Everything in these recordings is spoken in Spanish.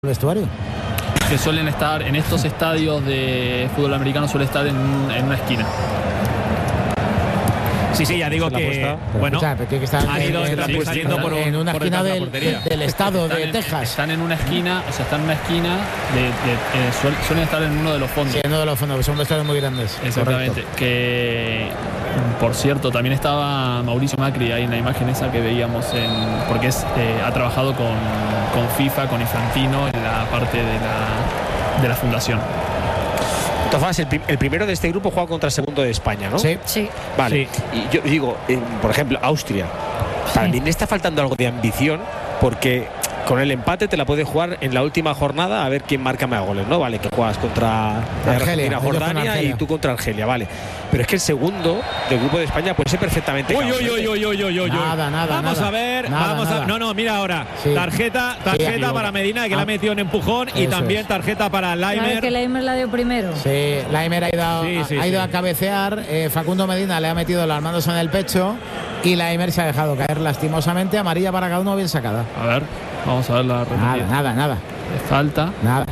vestuario. Que suelen estar en estos estadios de fútbol americano, suele estar en una esquina. Sí, ya digo que bueno, que estar en una esquina del estado de Texas. Están en una esquina, o sea, están en una esquina suelen estar en uno de los fondos. Sí, en uno de los fondos, que son vestuarios muy grandes. Exactamente. Correcto. Que, por cierto, también estaba Mauricio Macri ahí en la imagen esa que veíamos, porque ha trabajado con FIFA, con Infantino, en la parte de la fundación. Entonces, el primero de este grupo juega contra el segundo de España, ¿no? Sí. Vale. Sí. Y yo digo, por ejemplo, Austria. Para mí le está faltando algo de ambición, porque con el empate te la puedes jugar en la última jornada a ver quién marca más goles, ¿no? Vale, que juegas contra Argelia, Jordania y tú contra Argelia, vale. Pero es que el segundo del grupo de España puede ser perfectamente. Nada. Vamos a ver. No, mira ahora. Sí. Tarjeta para Medina, que la ha metido en empujón, y también tarjeta para Laimer. Que Laimer la dio primero. Sí, Laimer ha ido a cabecear. Facundo Medina le ha metido las manos en el pecho y Laimer se ha dejado caer lastimosamente. Amarilla para cada uno, bien sacada. A ver, vamos a ver la repetida. Nada. Falta. Nada.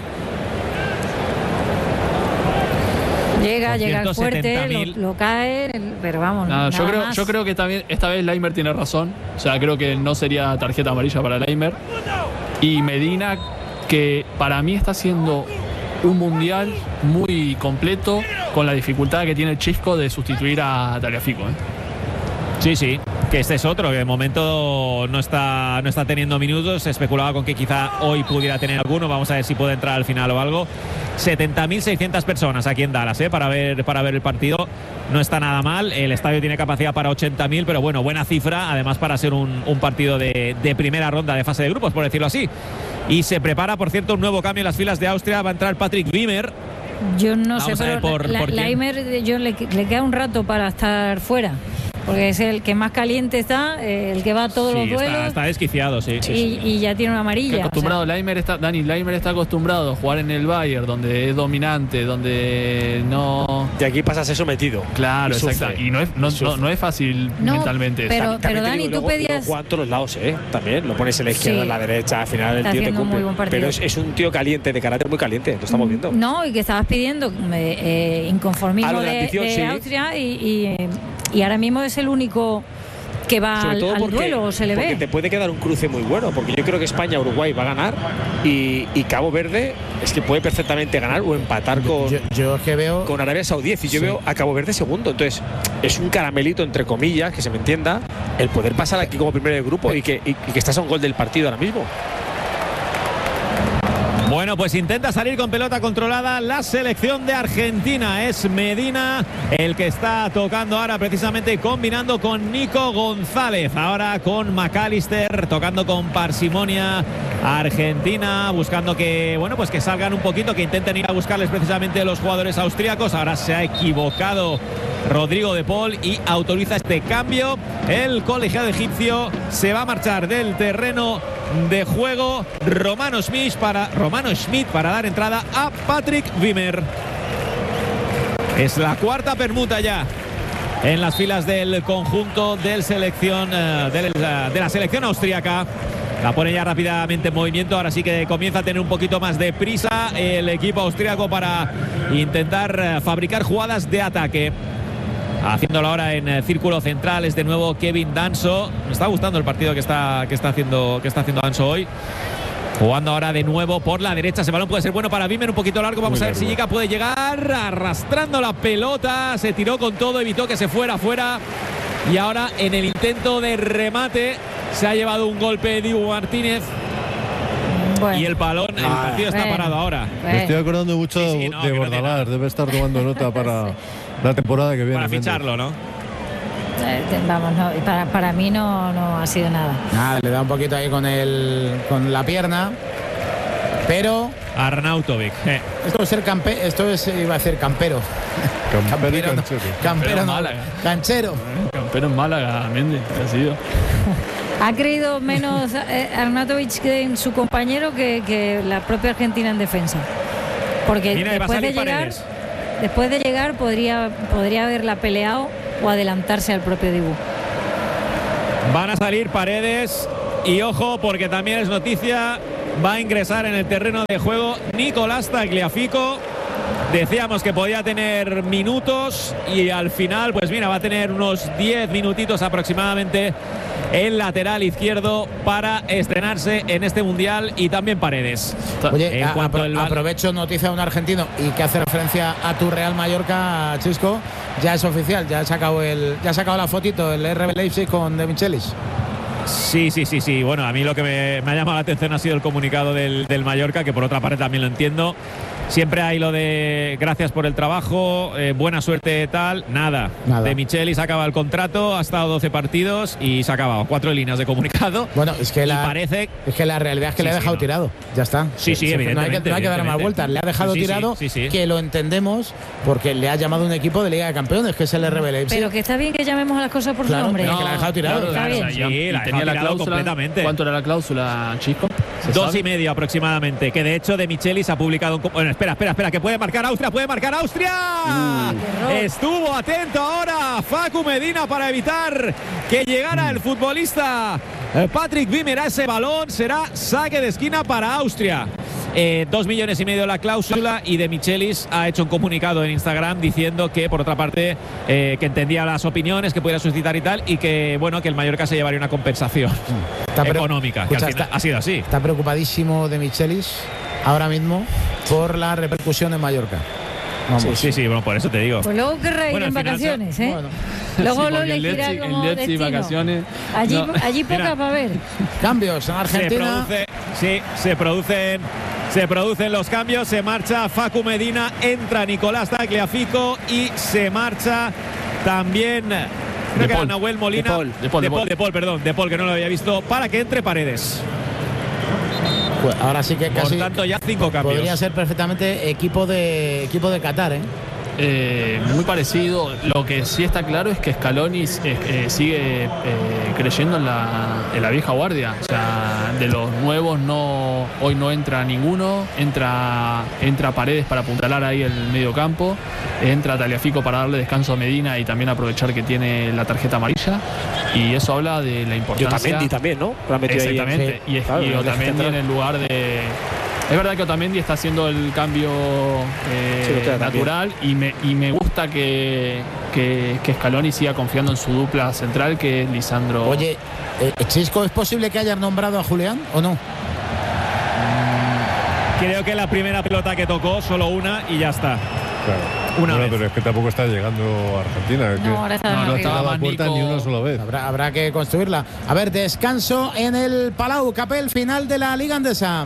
Llega fuerte, lo cae, pero vamos. Yo creo que también esta vez Laimer tiene razón. O sea, creo que no sería tarjeta amarilla para Laimer. Y Medina, que para mí está haciendo un mundial muy completo, con la dificultad que tiene el Chisco de sustituir a Tagliafico. Sí, que este es otro, que de momento no está teniendo minutos. Se especulaba con que quizá hoy pudiera tener alguno. Vamos a ver si puede entrar al final o algo. 70.600 personas aquí en Dallas, para ver el partido. No está nada mal. El estadio tiene capacidad para 80.000, pero bueno, buena cifra, además para ser un partido de primera ronda de fase de grupos, por decirlo así. Y se prepara, por cierto, un nuevo cambio en las filas de Austria. Va a entrar Patrick Wimmer. Yo no sé, pero Laimer le queda un rato para estar fuera, porque es el que más caliente está, el que va a todos los duelos. Está desquiciado, sí. Y ya tiene una amarilla. Acostumbrado, Laimer está acostumbrado a jugar en el Bayern, donde es dominante, donde no. Y aquí pasa a ser sometido. Claro, exacto. Y no es fácil mentalmente. Pero Dani, tú pedías. Juega a todos los lados, también. Lo pones en la izquierda, en la derecha, al final el tío te cumple. Pero es un tío caliente, de carácter muy caliente, lo estamos viendo. No, y que estabas pidiendo inconformismo de Austria y ahora mismo es el único que va al duelo, se le ve. Porque te puede quedar un cruce muy bueno, porque yo creo que España-Uruguay va a ganar y Cabo Verde es que puede perfectamente ganar o empatar con Arabia Saudí. Y yo veo a Cabo Verde segundo. Entonces, es un caramelito, entre comillas, que se me entienda, el poder pasar aquí como primero de grupo y que estás a un gol del partido ahora mismo. Bueno, pues intenta salir con pelota controlada la selección de Argentina. Es Medina el que está tocando ahora, precisamente combinando con Nico González. Ahora con McAllister, tocando con parsimonia. Argentina buscando que salgan un poquito, que intenten ir a buscarles precisamente los jugadores austríacos. Ahora se ha equivocado Rodrigo de Paul y autoriza este cambio. El colegiado egipcio se va a marchar del terreno de juego. Romano Schmidt para dar entrada a Patrick Wimmer. Es la cuarta permuta ya en las filas del conjunto de la selección austríaca. La pone ya rápidamente en movimiento. Ahora sí que comienza a tener un poquito más de prisa el equipo austríaco para intentar fabricar jugadas de ataque. Haciéndolo ahora en círculo central es de nuevo Kevin Danso. Me está gustando el partido que está haciendo Danso hoy. Jugando ahora de nuevo por la derecha. Ese balón puede ser bueno para Wimmer, un poquito largo. Vamos a ver si llega, puede llegar. Arrastrando la pelota. Se tiró con todo, evitó que se fuera fuera. Y ahora en el intento de remate se ha llevado un golpe Dibu Martínez. Y el balón, el partido está parado ahora. Me estoy acordando mucho de Bordalás. Debe estar tomando nota para la temporada que viene. Para ficharlo, ¿no? Vamos, no, para mí no ha sido nada. Nada, le da un poquito ahí con la pierna. Pero Arnautovic. Esto iba a ser campero. Campero Málaga. Canchero. Campero en Málaga, Méndez, ha sido. Ha creído menos Arnautovic en su compañero que la propia Argentina en defensa. Porque después de llegar podría haberla peleado o adelantarse al propio Dibu. Van a salir Paredes y ojo, porque también es noticia va a ingresar en el terreno de juego Nicolás Tagliafico. Decíamos que podía tener minutos y al final, pues mira, va a tener unos 10 minutitos aproximadamente el lateral izquierdo para estrenarse en este Mundial, y también Paredes. Oye, aprovecho noticia de un argentino y que hace referencia a tu Real Mallorca, Chisco. Ya es oficial, ya ha sacado la fotito el RB Leipzig con De Michelis. Sí. Bueno, a mí lo que me ha llamado la atención ha sido el comunicado del Mallorca, que por otra parte también lo entiendo. Siempre hay lo de gracias por el trabajo, buena suerte, tal. Nada. De Michelis acaba el contrato, ha estado 12 partidos y se ha acabado. 4 líneas de comunicado. Bueno, es que la realidad es que le ha dejado tirado. Ya está. Sí, evidentemente. No hay que dar más vueltas. Le ha dejado tirado, que lo entendemos, porque le ha llamado un equipo de Liga de Campeones, que es el RB Leipzig. Pero que está bien que llamemos a las cosas por su nombre. No, que la ha dejado tirado. Está bien. Sí, la tenía la cláusula completamente. ¿Cuánto era la cláusula, Chisco? 2,5 aproximadamente. Que de hecho De Michelis ha publicado un... Bueno, espera, que puede marcar Austria. Estuvo atento ahora Facu Medina para evitar que llegara el futbolista Patrick Wimmer a ese balón. Será saque de esquina para Austria. 2,5 millones la cláusula, y De Michelis ha hecho un comunicado en Instagram diciendo que, por otra parte, que entendía las opiniones que pudiera suscitar y tal, y que bueno, que el Mallorca se llevaría una compensación económica. Escucha, que al final ha sido así. Está preocupadísimo De Michelis ahora mismo por la repercusión en Mallorca. Vamos. Sí, bueno, por eso te digo. Pues luego querrá ir en vacaciones, ¿eh? Bueno. Luego lo elegirá como destino. Vacaciones. Allí poca para ver. Cambios en Argentina. Se producen los cambios. Se marcha Facu Medina, entra Nicolás Tagliafico y se marcha también, creo que era Nahuel Molina. De Paul, que no lo había visto, para que entre Paredes. Pues ahora sí que casi, por tanto, ya 5 cambios. Podría ser perfectamente equipo de Qatar, muy parecido. Lo que sí está claro es que Scaloni sigue creyendo en la vieja guardia. O sea, de los nuevos hoy no entra ninguno. Entra Paredes para apuntalar ahí el medio campo. Entra Tagliafico para darle descanso a Medina y también aprovechar que tiene la tarjeta amarilla. Y eso habla de la importancia. Otamendi también, ¿no? Exactamente. Y Otamendi en el lugar de... Es verdad que Otamendi está haciendo el cambio natural, y me gusta que Scaloni siga confiando en su dupla central, que es Lisandro. Oye, Chisco, ¿es posible que hayas nombrado a Julián o no? Creo que la primera pelota que tocó, solo una y ya está. Claro. Pero es que tampoco está llegando a Argentina. No está dado puerta ni una sola vez. Habrá que construirla. A ver, descanso en el Palau Capel, final de la Liga Endesa.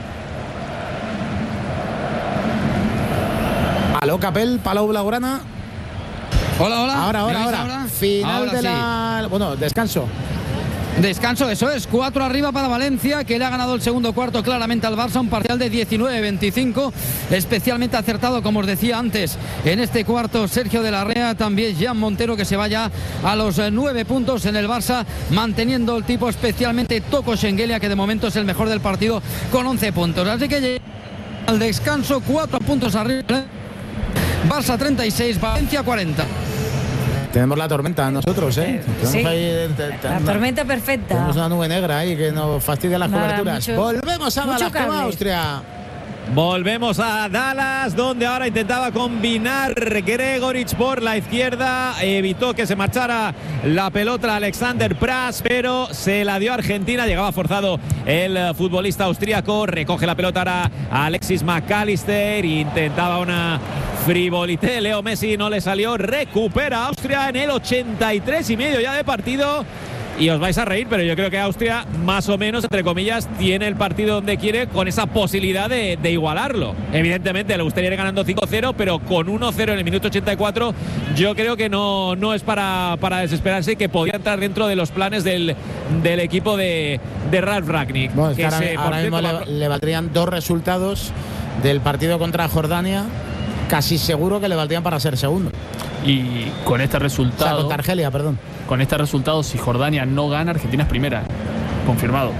Aló, Capel, Palau Blaugrana. Hola. Ahora. Final de la... Sí. Bueno, descanso. Descanso, eso es. 4 arriba para Valencia, que le ha ganado el segundo cuarto claramente al Barça, un parcial de 19-25. Especialmente acertado, como os decía antes, en este cuarto Sergio de la Rea, también Jan Montero, que se vaya a los 9 puntos en el Barça, manteniendo el tipo, especialmente Toko Schengelia, que de momento es el mejor del partido, con 11 puntos. Así que al descanso, 4 puntos arriba. Barça 36, Valencia 40. Tenemos la tormenta nosotros, Sí, la tormenta perfecta. Tenemos una nube negra ahí que nos fastidia las coberturas. Volvemos a Dallas con Austria. Volvemos a Dallas, donde ahora intentaba combinar Gregoric por la izquierda. Evitó que se marchara la pelota a Alexander Pras, pero se la dio a Argentina. Llegaba forzado el futbolista austríaco. Recoge la pelota ahora a Alexis McAllister. Intentaba una frivolité. Leo Messi no le salió. Recupera Austria en el 83,5 ya de partido. Y os vais a reír, pero yo creo que Austria, más o menos, entre comillas, tiene el partido donde quiere, con esa posibilidad de igualarlo. Evidentemente le gustaría ir ganando 5-0, pero con 1-0 en el minuto 84 yo creo que no es para desesperarse, que podría entrar dentro de los planes del equipo de Ralf Rangnick. Bueno, que ahora mismo le valdrían 2 resultados del partido contra Jordania. Casi seguro que le valdrían para ser segundo. Y con este resultado... O sea, contra Argelia, perdón. Con este resultado, si Jordania no gana, Argentina es primera. Confirmado.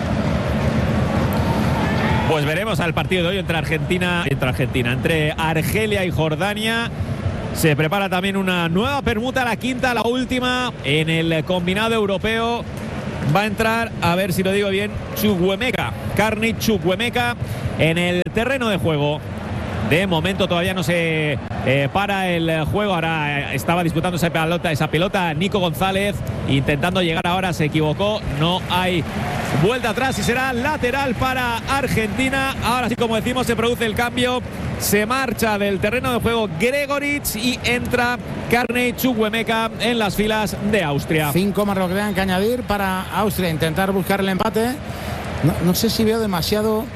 Pues veremos al partido de hoy entre Argelia y Jordania. Se prepara también una nueva permuta, la quinta, la última, en el combinado europeo. va a entrar, a ver si lo digo bien, Chukwuemeka, Carney Chukwuemeka en el terreno de juego. De momento todavía no se para el juego. Ahora estaba disputando esa pelota Nico González, intentando llegar ahora, se equivocó. No hay vuelta atrás y será lateral para Argentina. Ahora sí, como decimos, se produce el cambio. Se marcha del terreno de juego Gregoritsch y entra Carney Chukwuemeka en las filas de Austria. 5 más lo que tengan que añadir para Austria, intentar buscar el empate. No sé si veo demasiado...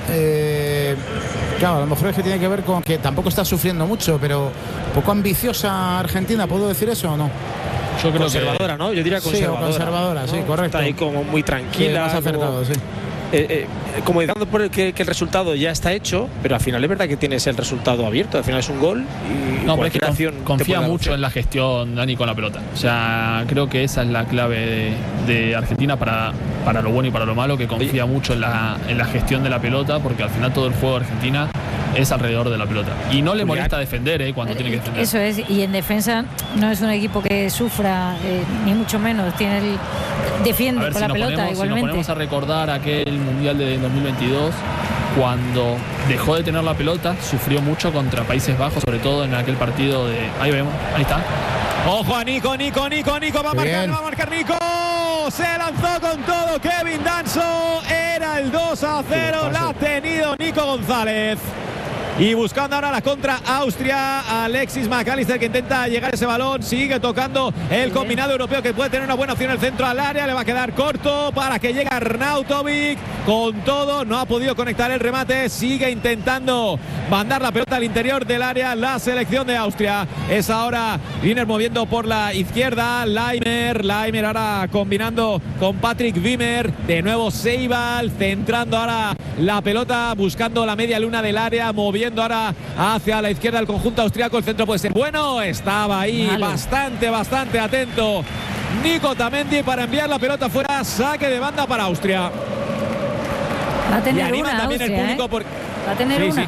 claro, a lo mejor es que tiene que ver con que tampoco está sufriendo mucho, pero poco ambiciosa Argentina, ¿puedo decir eso o no? Yo creo conservadora, ¿no? Yo diría conservadora. Sí, conservadora, ¿no? Sí, correcto. Está ahí como muy tranquila. Sí, más acertado, como, sí. Como dando por que el resultado ya está hecho, pero al final es verdad que tienes el resultado abierto. Al final es un gol y no, pero es que confía mucho en la gestión, Dani, con la pelota. O sea, creo que esa es la clave de Argentina para lo bueno y para lo malo, que confía mucho en la gestión de la pelota, porque al final todo el juego de Argentina es alrededor de la pelota. Y no le molesta defender cuando tiene que defender. Eso es, y en defensa no es un equipo que sufra, ni mucho menos. Defiende con la pelota igualmente. Si nos ponemos a recordar aquel Mundial de 2022, cuando dejó de tener la pelota, sufrió mucho contra Países Bajos, sobre todo en aquel partido de... Ahí vemos, ahí está. Ojo a Nico, va a marcar Nico. Se lanzó con todo Kevin Danso. Era el 2-0, la ha tenido Nico González. Y buscando ahora la contra Austria, Alexis McAllister, que intenta llegar a ese balón, sigue tocando el combinado europeo, que puede tener una buena opción en el centro al área, le va a quedar corto para que llegue Arnautovic con todo, no ha podido conectar el remate, sigue intentando mandar la pelota al interior del área la selección de Austria. Es ahora Wiener moviendo por la izquierda, Laimer ahora combinando con Patrick Wimmer, de nuevo Seibal, centrando ahora la pelota, buscando la media luna del área, moviendo ahora hacia la izquierda del conjunto austriaco. El centro puede ser bueno, estaba ahí bastante atento Nico Otamendi para enviar la pelota fuera. Saque de banda para Austria. Va a tener y anima una también Austria, el público va a tener una. Sí.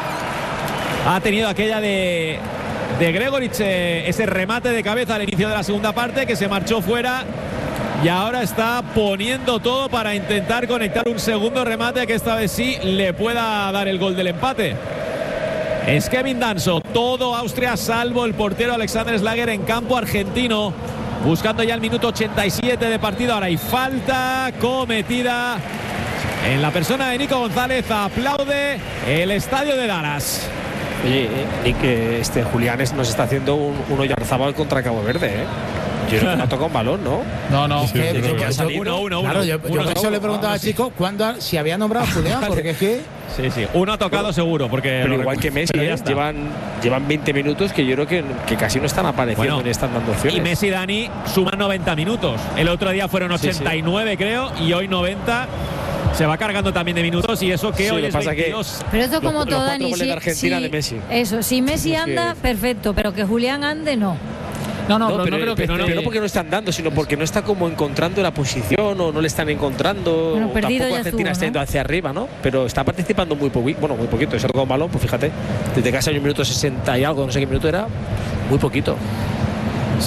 Ha tenido aquella de Gregoritsch, ese remate de cabeza al inicio de la segunda parte, que se marchó fuera. Y ahora está poniendo todo para intentar conectar un segundo remate que esta vez sí le pueda dar el gol del empate. Es Kevin Danso, todo Austria salvo el portero Alexander Schlager en campo argentino, buscando ya el minuto 87 de partido. Ahora hay falta cometida en la persona de Nico González. Aplaude el estadio de Dallas. Oye, Nick, Julián nos está haciendo un Oyarzabal contra Cabo Verde, Yo creo que no ha tocado un balón, ¿no? No. Sí, Uno. Claro, yo por eso le preguntaba a Chico si había nombrado a Julián, porque es que... Sí, uno ha tocado seguro, porque... Pero igual que Messi, llevan 20 minutos que yo creo que casi no están apareciendo ni están dando opciones. Y Messi y Dani suman 90 minutos. El otro día fueron 89, creo, y hoy 90. Se va cargando también de minutos, y eso que hoy es 22. Pero esto como todo, Dani, de Messi. Eso, si Messi anda, perfecto, pero que Julián ande, no. No creo que no porque no están dando, sino porque no está como encontrando la posición, o no le están encontrando. Bueno, tampoco Argentina está yendo hacia arriba, ¿no? Pero está participando muy poquito. Se ha tocado un balón, pues fíjate, desde que hace un minuto 60 y algo, no sé qué minuto era, muy poquito. Sí,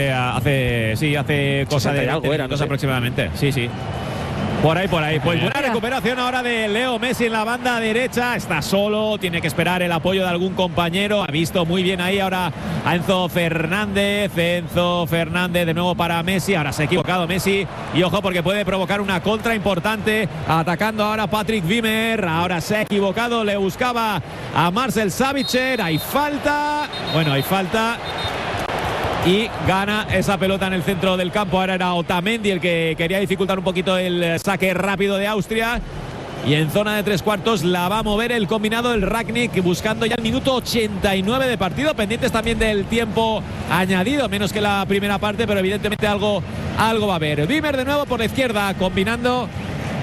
hace cosa de algo era, no sé, aproximadamente. Sí. Por ahí. Pues buena recuperación ahora de Leo Messi en la banda derecha. Está solo, tiene que esperar el apoyo de algún compañero. Ha visto muy bien ahí ahora a Enzo Fernández. Enzo Fernández de nuevo para Messi. Ahora se ha equivocado Messi. Y ojo, porque puede provocar una contra importante. Atacando ahora Patrick Wimmer. Ahora se ha equivocado. Le buscaba a Marcel Sabitzer. Hay falta. Y gana esa pelota en el centro del campo. Ahora era Otamendi el que quería dificultar un poquito el saque rápido de Austria. Y en zona de 3/4 la va a mover el combinado del Rangnick, buscando ya el minuto 89 de partido. Pendientes también del tiempo añadido, menos que la primera parte, pero evidentemente algo va a haber. Wimmer de nuevo por la izquierda, combinando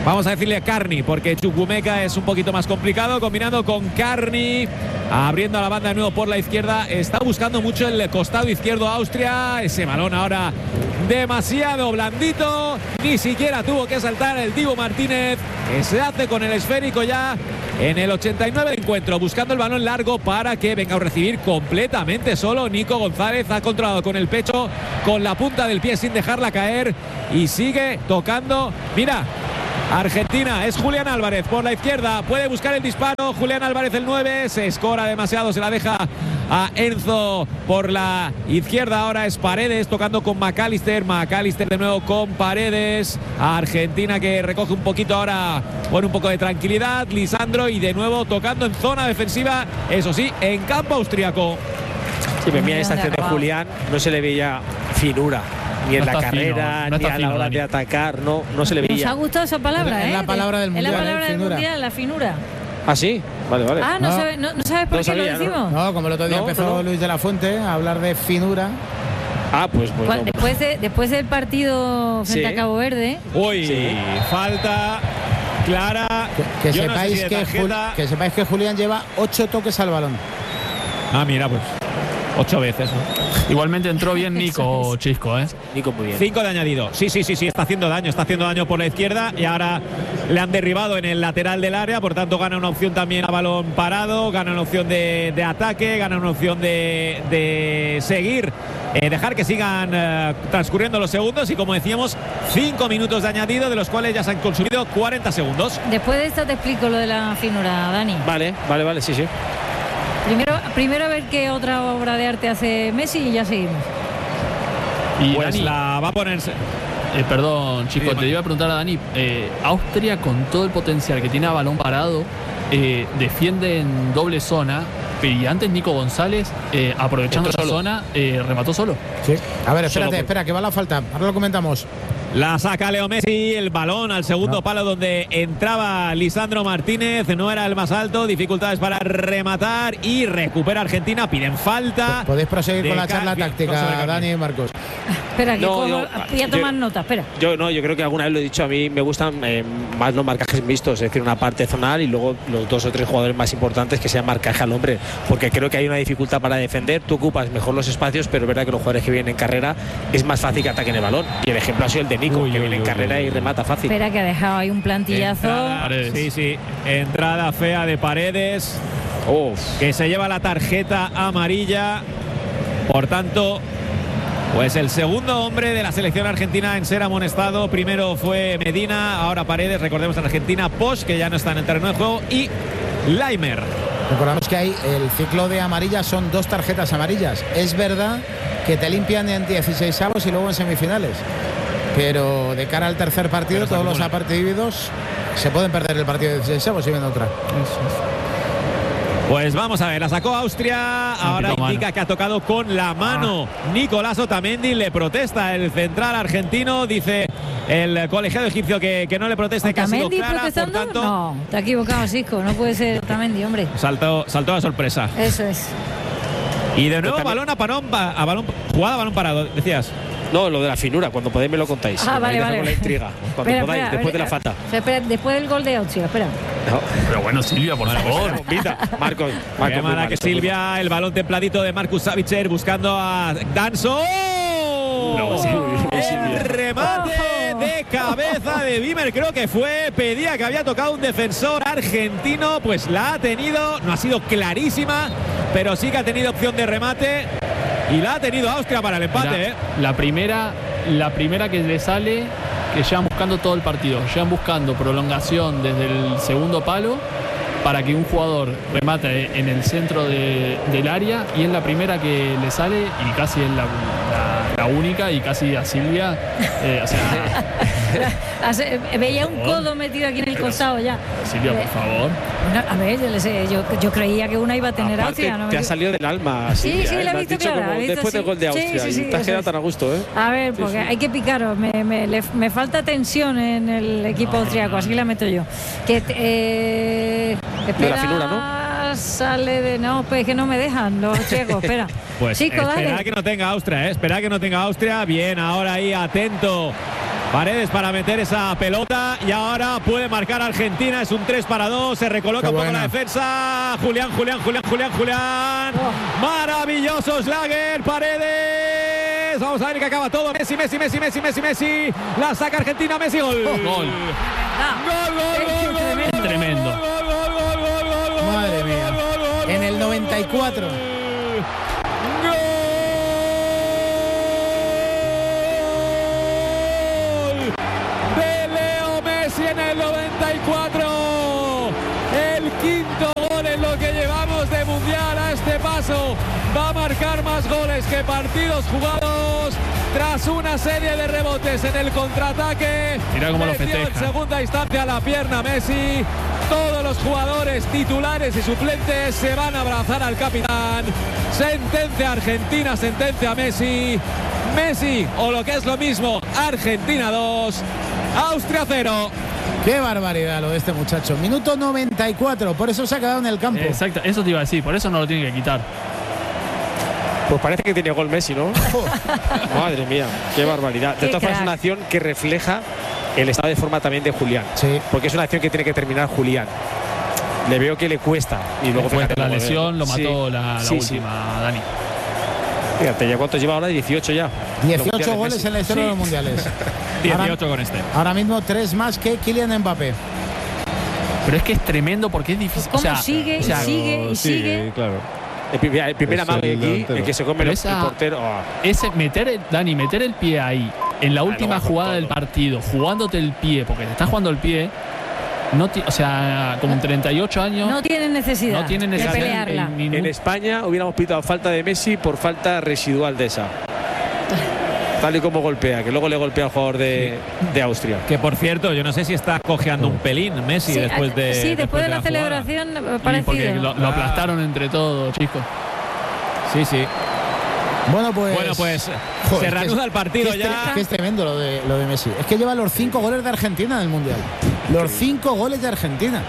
Vamos a decirle Carney, porque Chukwuemeka es un poquito más complicado. Combinando con Carney, abriendo a la banda de nuevo por la izquierda. Está buscando mucho el costado izquierdo Austria. Ese balón ahora demasiado blandito. Ni siquiera tuvo que saltar el Dibu Martínez, que se hace con el esférico ya en el 89 del encuentro, buscando el balón largo para que venga a recibir completamente solo. Nico González ha controlado con el pecho, con la punta del pie sin dejarla caer, y sigue tocando. Mira, Argentina, es Julián Álvarez por la izquierda, puede buscar el disparo. Julián Álvarez, el 9, se escora demasiado, se la deja a Enzo por la izquierda. Ahora es Paredes tocando con McAllister. McAllister de nuevo con Paredes. A Argentina, que recoge un poquito ahora, pone un poco de tranquilidad. Lisandro, y de nuevo tocando en zona defensiva, eso sí, en campo austriaco. Sí, me mira esta acción de Julián, no se le veía finura. Ni en la carrera, ni a la hora de atacar, no se le veía. Nos ha gustado esa palabra, Es la palabra del mundial. Es la palabra del mundial, la finura. ¿Ah, sí? Vale. Ah, ¿no sabes por qué lo decimos? No, como el otro día empezó Luis de la Fuente a hablar de finura. Ah, pues Después del partido frente a Cabo Verde. Uy, falta clara. Que sepáis que Julián lleva 8 toques al balón. Ah, mira, pues 8 veces, ¿no? Igualmente entró bien Nico Chisco, ¿eh? Nico muy bien. 5 de añadido. Sí, está haciendo daño por la izquierda, y ahora le han derribado en el lateral del área, por tanto gana una opción también a balón parado, gana una opción de ataque, gana una opción de seguir, dejar que sigan transcurriendo los segundos, y como decíamos, 5 minutos de añadido, de los cuales ya se han consumido 40 segundos. Después de esto te explico lo de la finura, Dani. Vale, sí. Primero a ver qué otra obra de arte hace Messi y ya seguimos. Y pues Dani, la va a ponerse. Perdón, chicos, te iba a preguntar a Dani. Austria, con todo el potencial que tiene a balón parado, defiende en doble zona. Y antes Nico González, aprovechando esa zona, remató solo. Sí. A ver, espera, que va la falta. Ahora lo comentamos. La saca Leo Messi, el balón al segundo palo donde entraba Lisandro Martínez, no era el más alto, dificultades para rematar, y recupera Argentina, piden falta. Podéis proseguir con la charla táctica, Dani y Marcos. Espera, que voy a tomar nota, espera. Yo creo que alguna vez lo he dicho, a mí me gustan más los marcajes mixtos, es decir, una parte zonal y luego los 2 o 3 jugadores más importantes que sean marcaje al hombre, porque creo que hay una dificultad para defender, tú ocupas mejor los espacios, pero es verdad que los jugadores que vienen en carrera es más fácil que ataquen el balón, y el ejemplo ha sido el de Nico, que viene en carrera y remata fácil. Espera, que ha dejado ahí un plantillazo. Sí, entrada fea de Paredes, que se lleva la tarjeta amarilla. Por tanto, pues el segundo hombre de la selección argentina en ser amonestado. Primero fue Medina, ahora Paredes. Recordemos en Argentina, Posch, que ya no está en el terreno de juego, y Laimer. Recordamos que hay el ciclo de amarillas, son 2 tarjetas amarillas. Es verdad que te limpian en 16avos y luego en semifinales, pero de cara al tercer partido, todos los partidos se pueden perder el partido de 16avos y ven otra. Pues vamos a ver, la sacó Austria, ahora indica que ha tocado con la mano Nicolás Otamendi, le protesta el central argentino, dice el colegiado egipcio que no le protesta, que ha sido clara, por tanto... No, te ha equivocado, Cisco, no puede ser Otamendi, hombre. Saltó a sorpresa. Eso es. Y de nuevo jugada a balón parado, decías. No, lo de la finura, cuando podáis me lo contáis. Vale. Con la intriga. Cuando podáis, después de la falta. Después del gol de Austria, espera. No. Pero bueno, Silvia, por favor. Marcos. Qué mala que Silvia, el balón templadito de Marcus Savitzer buscando a Danso. El remate de cabeza de Wimmer, creo que fue, pedía que había tocado un defensor argentino, pues la ha tenido, no ha sido clarísima, pero sí que ha tenido opción de remate. Y la ha tenido Austria para el empate. La primera que le sale, que llevan buscando todo el partido. Llevan buscando prolongación desde el segundo palo para que un jugador remate en el centro del área, y es la primera que le sale, y casi es la única, y casi a Silvia. Veía un codo metido aquí en el costado ya. Silvia, por favor. Bueno, a ver, yo creía que una iba a tener Austria. ¿No? Te ha salido del alma. Sí, la he visto clara. Después del gol de Austria. Sí, te has quedado tan a gusto, ¿eh? A ver, porque hay que picaros. Me falta tensión en el equipo austriaco, así la meto yo. Espera, la finura, ¿no? Sale de... No, pues que no me dejan los checos, espera. Pues Chico, espera que no tenga Austria, espera que no tenga Austria. Bien, ahora ahí atento Paredes para meter esa pelota y ahora puede marcar Argentina. Es un 3-2. Se recoloca un poco la defensa. Julián. Maravilloso Schlager. Paredes. Vamos a ver que acaba todo. Messi. La saca Argentina. Messi. Gol. Gol. Gol. Tremendo. Gol. Madre mía. En el 94. En el 94, el quinto gol en lo que llevamos de mundial. A este paso va a marcar más goles que partidos jugados tras una serie de rebotes en el contraataque. Mira cómo lo metió festeja. En segunda instancia la pierna Messi. Todos los jugadores titulares y suplentes se van a abrazar al capitán. Sentencia Argentina, sentencia Messi. Messi, o lo que es lo mismo, Argentina 2, Austria 0. Qué barbaridad lo de este muchacho. Minuto 94, por eso se ha quedado en el campo. Exacto, eso te iba a decir, por eso no lo tiene que quitar. Pues parece que tiene gol Messi, ¿no? Madre mía, qué barbaridad. De todas formas, es una acción que refleja el estado de forma también de Julián. Sí. Porque es una acción que tiene que terminar Julián. Le veo que le cuesta. Y luego fue la lesión, lo mató sí, la sí, última, Dani. Fíjate, ¿ya cuántos lleva ahora? 18 ya. 18 goles en la historia de los mundiales. 18 con este. Ahora mismo 3 más que Kylian Mbappé. Pero es que es tremendo porque es difícil. ¿Cómo sigue? Sigue. Claro. El primer amague aquí, el que se come el portero. Ese meter el pie ahí, en la última jugada del partido, jugándote el pie, porque te estás jugando el pie. O sea, con 38 años. No tienen necesidad, de pelearla. En España hubiéramos pitado falta de Messi por falta residual de esa. Tal y como golpea, que luego le golpea al jugador de Austria. Que por cierto, yo no sé si está cojeando un pelín Messi después de. Después de la celebración parecido. Porque lo aplastaron entre todos, chicos. Sí. Bueno, pues joder, se reanuda el partido ya. Que es tremendo lo de Messi. Es que lleva los 5 goles de Argentina en el Mundial. Los 5 goles de Argentina.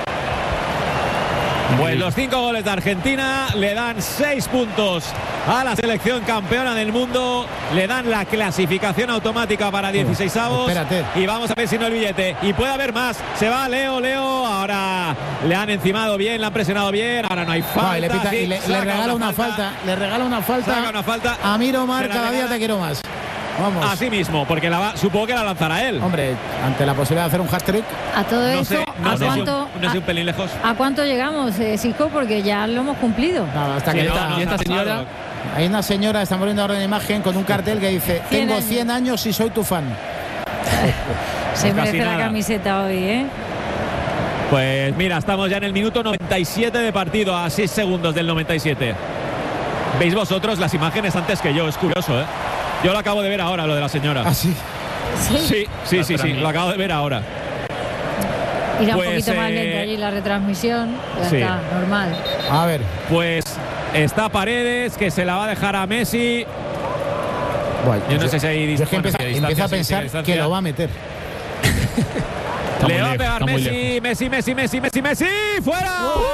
Pues los 5 goles de Argentina le dan 6 puntos a la selección campeona del mundo. Le dan la clasificación automática para 16avos. Espérate. Y vamos a ver si no el billete. Y puede haber más. Se va Leo. Ahora le han encimado bien, le han presionado bien. Ahora no hay falta. Y le regala una falta. Le regala una falta. Saca una falta. A Miro Mar, cada día te quiero más. Vamos. Así mismo, porque supongo que la lanzará él. Hombre, ante la posibilidad de hacer un hat-trick. A todo eso, no sé un pelín lejos. ¿A cuánto llegamos, Sico? Porque ya lo hemos cumplido. No, hasta que esta señora. Hay una señora, están poniendo ahora en imagen con un cartel que dice: tengo 100 años y soy tu fan. Se merece la camiseta hoy, ¿eh? Pues mira, estamos ya en el minuto 97 de partido, a 6 segundos del 97. ¿Veis vosotros las imágenes antes que yo? Es curioso, ¿eh? Yo lo acabo de ver ahora, lo de la señora. ¿Ah, sí? Sí, lo acabo de ver ahora. Irá un poquito más lenta allí la retransmisión. Ya está, normal. A ver. Pues está Paredes, que se la va a dejar a Messi. Bueno, yo no sé si hay yo es que empiezo a pensar que lo va a meter. Le va a pegar Messi. ¡Fuera!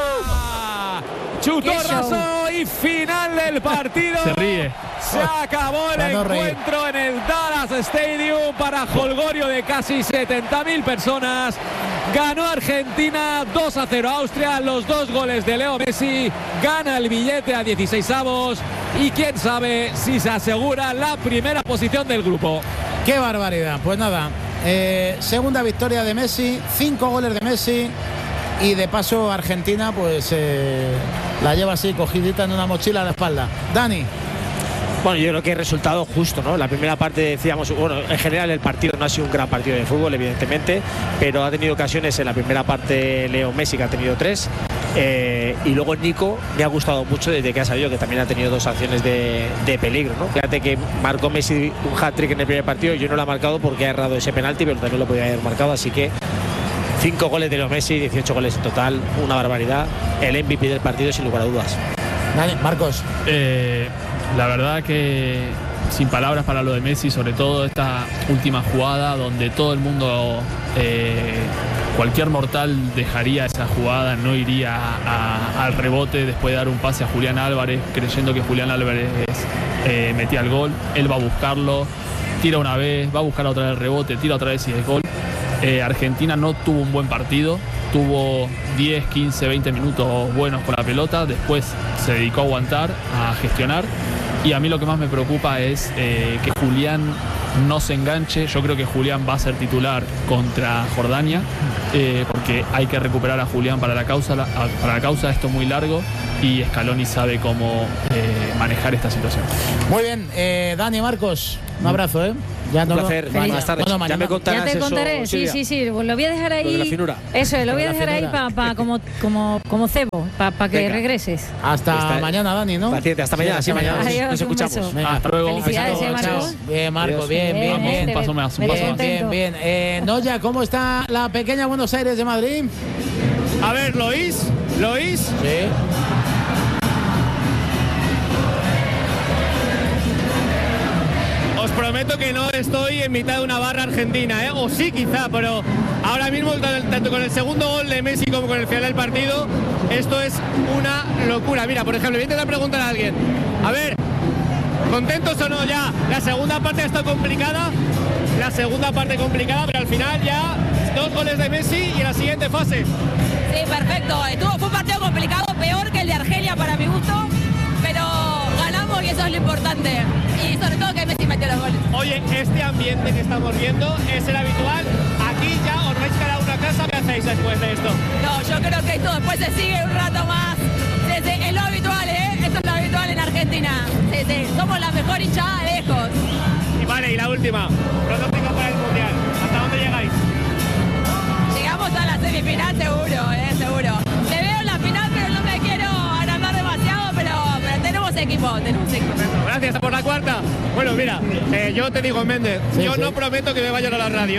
Chutó raso y final del partido. Se ríe. Se acabó el encuentro en el Dallas Stadium para jolgorio de casi 70.000 personas. Ganó Argentina 2-0 a Austria. Los 2 goles de Leo Messi. Gana el billete a 16avos. Y quién sabe si se asegura la primera posición del grupo. ¡Qué barbaridad! Pues nada, segunda victoria de Messi, 5 goles de Messi. Y de paso Argentina pues la lleva así cogidita en una mochila a la espalda. Dani. Bueno, yo creo que el resultado justo, ¿no? La primera parte decíamos, bueno, en general el partido no ha sido un gran partido de fútbol, evidentemente, pero ha tenido ocasiones en la primera parte Leo Messi, que ha tenido 3, y luego Nico me ha gustado mucho desde que ha salido, que también ha tenido 2 acciones de peligro, ¿no? Fíjate que marcó Messi un hat-trick en el primer partido, yo no lo he marcado porque ha errado ese penalti, pero también lo podía haber marcado, así que 5 goles de Leo Messi, 18 goles en total, una barbaridad, el MVP del partido sin lugar a dudas. Dani, Marcos. La verdad que sin palabras para lo de Messi, sobre todo esta última jugada donde todo el mundo, cualquier mortal dejaría esa jugada, no iría al rebote después de dar un pase a Julián Álvarez, creyendo que Julián Álvarez metía el gol. Él va a buscarlo, tira una vez, va a buscar otra vez el rebote, tira otra vez y es gol. Argentina no tuvo un buen partido, tuvo 10, 15, 20 minutos buenos con la pelota, después se dedicó a aguantar, a gestionar, y a mí lo que más me preocupa es que Julián no se enganche. Yo creo que Julián va a ser titular contra Jordania, porque hay que recuperar a Julián para la causa, esto es muy largo y Scaloni sabe cómo manejar esta situación. Muy bien, Dani, Marcos, un abrazo, Ya un placer, más tarde. Ya me contarás. Ya te contaré, eso, sí. Lo voy a dejar ahí. Lo de la finura. Eso, lo voy a dejar ahí como cebo, para que regreses. Hasta mañana, Dani, ¿no? Hasta mañana, sí, mañana. Adiós, nos escuchamos. Hasta luego. Felicidades, Marcos. Bien, Marco, bien. Un paso más. Bien. Noya, ¿cómo está la pequeña Buenos Aires de Madrid? A ver, ¿lo oís? Sí. Os prometo que no estoy en mitad de una barra argentina, o sí quizá, pero ahora mismo, tanto con el segundo gol de Messi como con el final del partido, esto es una locura. Mira, por ejemplo, voy a intentar preguntar a alguien, a ver, ¿contentos o no ya? La segunda parte ha estado complicada, pero al final ya 2 goles de Messi y en la siguiente fase. Sí, perfecto, fue un partido complicado, peor que el de Argelia para mi gusto, pero ganamos y eso es lo importante. Y sobre todo que Messi metió los goles. Oye, este ambiente que estamos viendo es el habitual. Aquí ya os vais cada uno a casa. ¿Qué hacéis después de esto? No, yo creo que esto después se sigue un rato más. Es lo habitual, Esto es lo habitual en Argentina. Sí. Somos la mejor hinchada de lejos. Y vale, y la última. Pronóstico para el Mundial. ¿Hasta dónde llegáis? Llegamos a la semifinal seguro. Te veo en la final, pero no me quiero agrandar demasiado, pero tenemos equipo. Gracias por la cuarta. Bueno, mira, yo te digo, Méndez, no prometo que me vayan a la radio,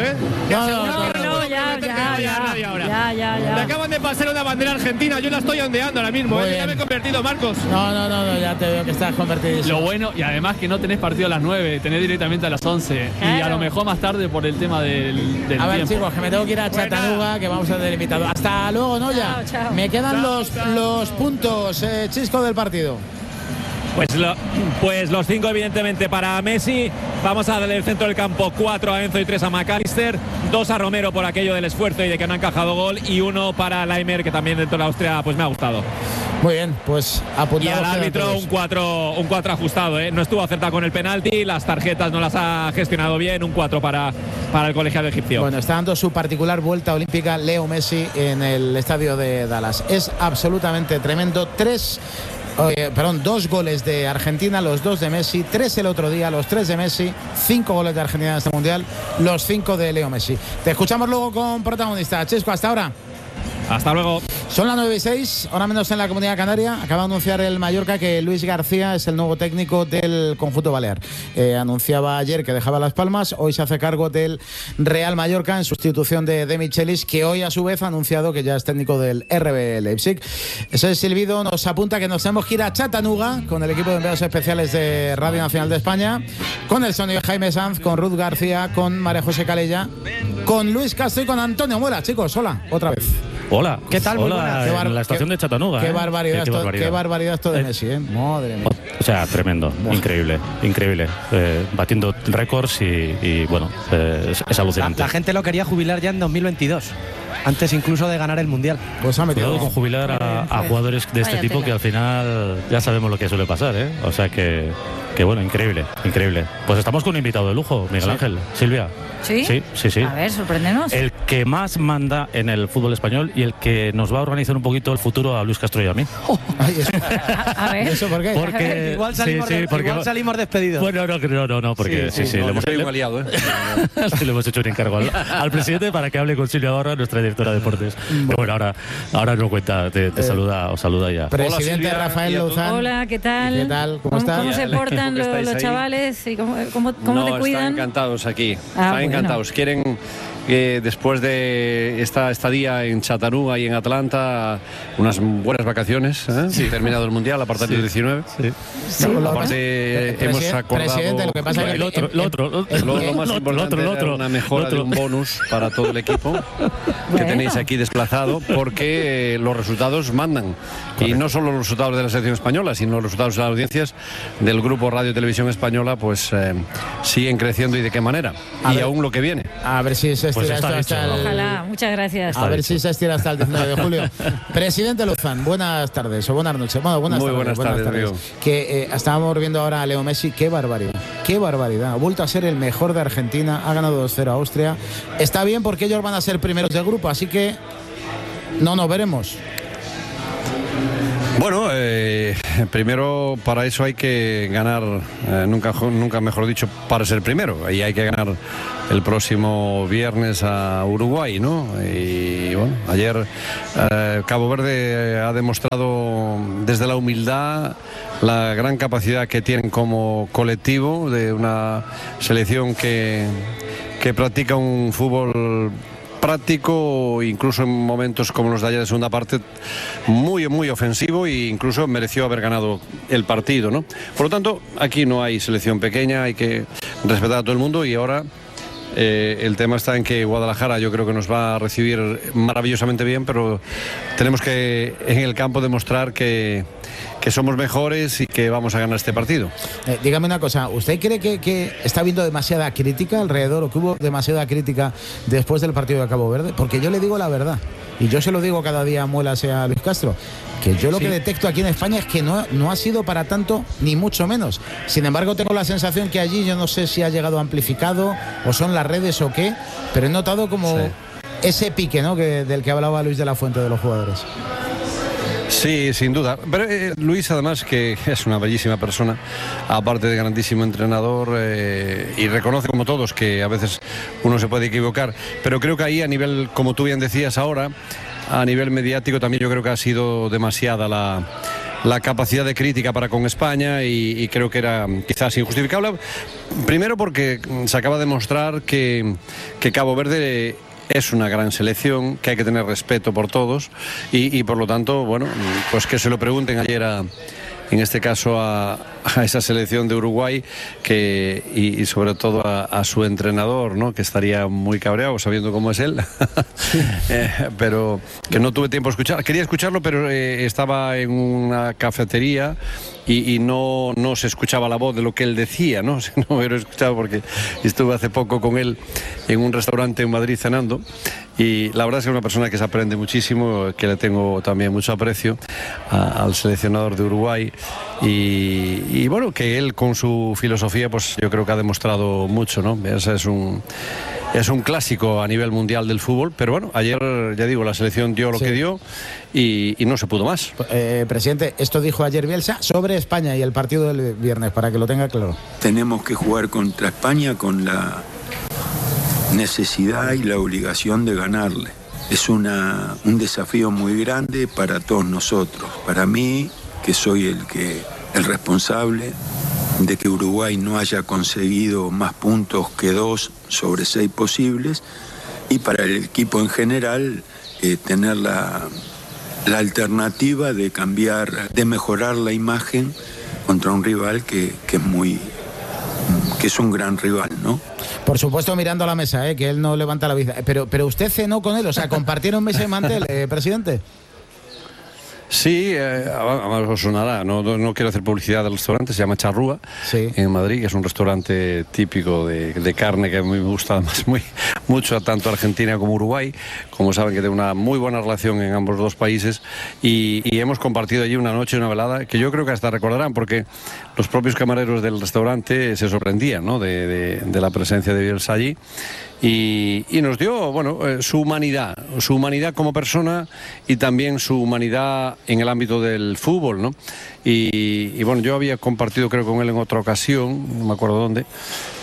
Ya. Me acaban de pasar una bandera argentina, yo la estoy ondeando ahora mismo, ya me he convertido, Marcos. No, ya te veo que estás convertido. Lo bueno, y además que no tenés partido a las 9, tenés directamente a las 11. Claro. Y a lo mejor más tarde por el tema del a ver, tiempo. chicos, que me tengo que ir a Chattanooga, que vamos a tener invitado. Hasta luego, Noya. Chao. Me quedan los puntos, Chisco, del partido. Pues los 5 evidentemente para Messi. Vamos a darle el centro del campo, 4 a Enzo y 3 a McAllister, 2 a Romero por aquello del esfuerzo y de que no ha encajado gol, y 1 para Laimer, que también dentro de la Austria pues me ha gustado. Muy bien, pues apuntado. Y al árbitro un 4 ajustado, No estuvo acertado con el penalti, las tarjetas no las ha gestionado bien, un 4 para el colegiado egipcio. Bueno, está dando su particular vuelta olímpica Leo Messi en el estadio de Dallas. Es absolutamente tremendo. 2 goles de Argentina, los 2 de Messi, 3 el otro día, los 3 de Messi, 5 goles de Argentina en este mundial, los 5 de Leo Messi. Te escuchamos luego con protagonista. Chisco, hasta ahora. Hasta luego. Son las 9:06, ahora menos en la Comunidad Canaria. Acaba de anunciar el Mallorca que Luis García es el nuevo técnico del conjunto balear. Anunciaba ayer que dejaba Las Palmas, hoy se hace cargo del Real Mallorca en sustitución de Michelis, que hoy a su vez ha anunciado que ya es técnico del RB Leipzig. Ese silbido nos apunta que nos tenemos que ir a Chattanooga con el equipo de enviados especiales de Radio Nacional de España, con el sonido de Jaime Sanz, con Ruth García, con María José Calella, con Luis Castro y con Antonio Muela. Chicos, hola, otra vez. Hola. ¿Qué tal? Hola, en la estación de Chattanooga. Qué barbaridad, qué barbaridad esto de Messi, Madre mía. O sea, tremendo, increíble. Batiendo récords y bueno, es alucinante. La gente lo quería jubilar ya en 2022. Antes incluso de ganar el Mundial. Pues ha metido con jubilar a jugadores de este tipo que al final ya sabemos lo que suele pasar, O sea que bueno, increíble. Pues estamos con un invitado de lujo, Miguel Ángel, Silvia. ¿Sí? Sí. A ver, sorpréndenos. El que más manda en el fútbol español y el que nos va a organizar un poquito el futuro a Luis Castro y a mí. A ver. ¿Eso por qué? Porque igual salimos despedidos. Bueno, no, porque le hemos hecho un encargo al presidente para que hable con Silvia Barra, nuestra directora de deportes. Pero bueno, ahora nos cuenta, os saluda ya. Presidente Rafael Lozán. Hola, ¿qué tal? ¿Qué tal? ¿Cómo estás? ¿Cómo se portan los chavales y cómo te cuidan? Están encantados aquí. Están encantados. después de esta estadía en Chattanooga y en Atlanta, unas buenas vacaciones, terminado el Mundial, apartado del 19. Aparte, hemos acordado... Presidente, lo que pasa es que lo más importante era una mejora de un bonus para todo el equipo que tenéis aquí desplazado, porque los resultados mandan. Y no solo los resultados de la selección española, sino los resultados de las audiencias del grupo Radio y Televisión Española, pues siguen creciendo, y de qué manera. Y aún lo que viene. A ver si se estira esto hasta el... Ojalá, muchas gracias. A ver si se estira hasta el 19 de julio. Presidente Luzán, buenas tardes o buenas noches. Bueno, Muy buenas tardes. Que estábamos viendo ahora a Leo Messi, qué barbaridad. Qué barbaridad. Ha vuelto a ser el mejor de Argentina, ha ganado 2-0 a Austria. Está bien porque ellos van a ser primeros del grupo, así que no nos veremos. Bueno, primero para eso hay que ganar, nunca mejor dicho, para ser primero. Y hay que ganar el próximo viernes a Uruguay, ¿no? Y bueno, ayer Cabo Verde ha demostrado desde la humildad la gran capacidad que tienen como colectivo, de una selección que practica un fútbol práctico, incluso en momentos como los de ayer de segunda parte, muy, muy ofensivo, e incluso mereció haber ganado el partido, ¿no? Por lo tanto, aquí no hay selección pequeña, hay que respetar a todo el mundo, y ahora el tema está en que Guadalajara yo creo que nos va a recibir maravillosamente bien, pero tenemos que en el campo demostrar que somos mejores y que vamos a ganar este partido. Dígame una cosa, ¿usted cree que está habiendo demasiada crítica alrededor, o que hubo demasiada crítica después del partido de Cabo Verde? Porque yo le digo la verdad, y yo se lo digo cada día a muelas a Luis Castro, que yo lo que detecto aquí en España es que no ha sido para tanto, ni mucho menos. Sin embargo, tengo la sensación que allí, yo no sé si ha llegado amplificado o son las redes o qué, pero he notado como ese pique, ¿no?, del que hablaba Luis de la Fuente, de los jugadores. Sí, sin duda. Pero Luis, además, que es una bellísima persona, aparte de grandísimo entrenador, y reconoce, como todos, que a veces uno se puede equivocar. Pero creo que ahí, a nivel, como tú bien decías ahora, a nivel mediático también yo creo que ha sido demasiada la capacidad de crítica para con España, y creo que era quizás injustificable. Primero porque se acaba de demostrar que Cabo Verde es una gran selección, que hay que tener respeto por todos, y por lo tanto, bueno, pues que se lo pregunten ayer en este caso a esa selección de Uruguay, y sobre todo a su entrenador, ¿no?, que estaría muy cabreado sabiendo cómo es él. Pero que no tuve tiempo de escuchar. Quería escucharlo, pero estaba en una cafetería y no se escuchaba la voz de lo que él decía, ¿no? No me lo he escuchado porque estuve hace poco con él en un restaurante en Madrid cenando, y la verdad es que es una persona que se aprende muchísimo, que le tengo también mucho aprecio al seleccionador de Uruguay, y bueno, que él con su filosofía, pues yo creo que ha demostrado mucho, ¿no? Ese es un clásico a nivel mundial del fútbol, pero bueno, ayer, ya digo, la selección dio lo que dio y no se pudo más. Presidente, esto dijo ayer Bielsa sobre España y el partido del viernes, para que lo tenga claro. Tenemos que jugar contra España con la necesidad y la obligación de ganarle. Es un desafío muy grande para todos nosotros. Para mí, que soy el responsable de que Uruguay no haya conseguido más puntos que 2 sobre 6 posibles, y para el equipo en general tener la alternativa de cambiar, de mejorar la imagen contra un rival que es un gran rival, ¿no? Por supuesto, mirando a la mesa, que él no levanta la vista. Pero usted cenó con él, o sea, compartieron mesa y mantel, presidente. Sí, os sonará, no quiero hacer publicidad del restaurante, se llama Charrúa, en Madrid, que es un restaurante típico de carne que a mí me gusta además mucho, tanto Argentina como Uruguay. Como saben, que tengo una muy buena relación en ambos dos países, y hemos compartido allí una noche, una velada, que yo creo que hasta recordarán, porque los propios camareros del restaurante se sorprendían, ¿no?, de la presencia de Bielsa allí. Y nos dio, bueno, su humanidad como persona, y también su humanidad en el ámbito del fútbol, ¿no? Y bueno, yo había compartido, creo, con él en otra ocasión, no me acuerdo dónde,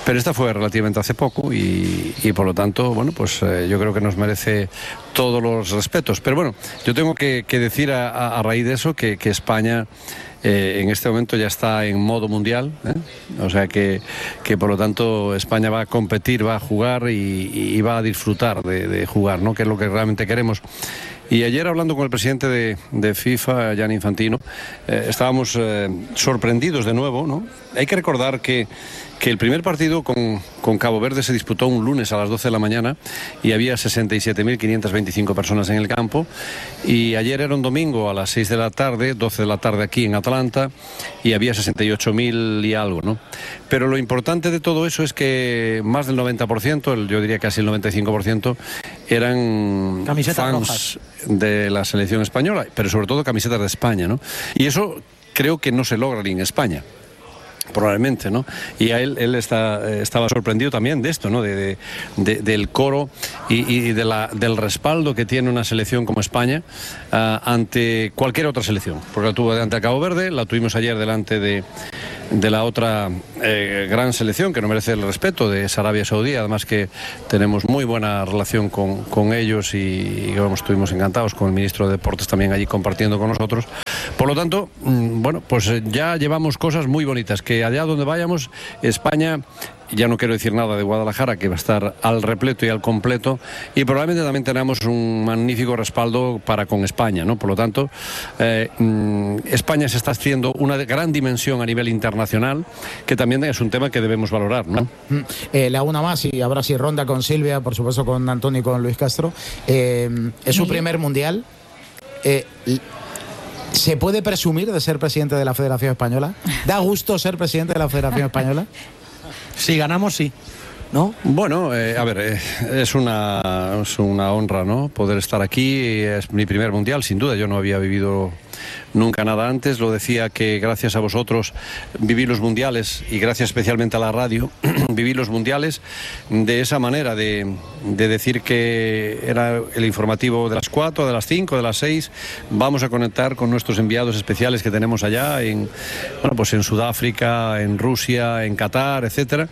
pero esta fue relativamente hace poco y por lo tanto, bueno, pues yo creo que nos merece todos los respetos. Pero bueno, yo tengo que decir a raíz de eso que España en este momento ya está en modo mundial, o sea que por lo tanto España va a competir, va a jugar y va a disfrutar de jugar, ¿no? Que es lo que realmente queremos. Y ayer, hablando con el presidente de FIFA, Gianni Infantino, estábamos sorprendidos de nuevo, ¿no? Hay que recordar que el primer partido con Cabo Verde se disputó un lunes a las 12 de la mañana y había 67.525 personas en el campo, y ayer era un domingo a las 6 de la tarde, 12 de la tarde aquí en Atlanta, y había 68.000 y algo, ¿no? Pero lo importante de todo eso es que más del 90%, yo diría casi el 95%, eran camisetas fans rojas de la selección española, pero sobre todo camisetas de España, ¿no? Y eso creo que no se logra ni en España, probablemente, ¿no? Y a él estaba sorprendido también de esto, ¿no? Del coro y del respaldo que tiene una selección como España ante cualquier otra selección, porque la tuvo delante de Cabo Verde, la tuvimos ayer delante de la otra gran selección que no merece el respeto, de Arabia Saudí, además que tenemos muy buena relación con ellos y vamos, estuvimos encantados con el ministro de Deportes también allí compartiendo con nosotros. Por lo tanto, bueno, pues ya llevamos cosas muy bonitas, que allá donde vayamos, España, ya no quiero decir nada de Guadalajara, que va a estar al repleto y al completo, y probablemente también tenemos un magnífico respaldo para con España, ¿no? Por lo tanto, España se está haciendo una gran dimensión a nivel internacional, que también es un tema que debemos valorar, ¿no? Le hago una más, y ahora sí ronda con Silvia, por supuesto con Antonio y con Luis Castro. Es su primer mundial. ¿Se puede presumir de ser presidente de la Federación Española? ¿Da gusto ser presidente de la Federación Española? Si ganamos, sí. ¿No? Bueno, a ver, es una honra, ¿no? Poder estar aquí. Es mi primer mundial, sin duda. Yo no había vivido nunca nada antes. Lo decía que gracias a vosotros viví los mundiales, y gracias especialmente a la radio, viví los mundiales de esa manera, de decir que era el informativo de las 4, de las 5, de las 6. Vamos a conectar con nuestros enviados especiales que tenemos allá en Sudáfrica, en Rusia, en Qatar, etcétera.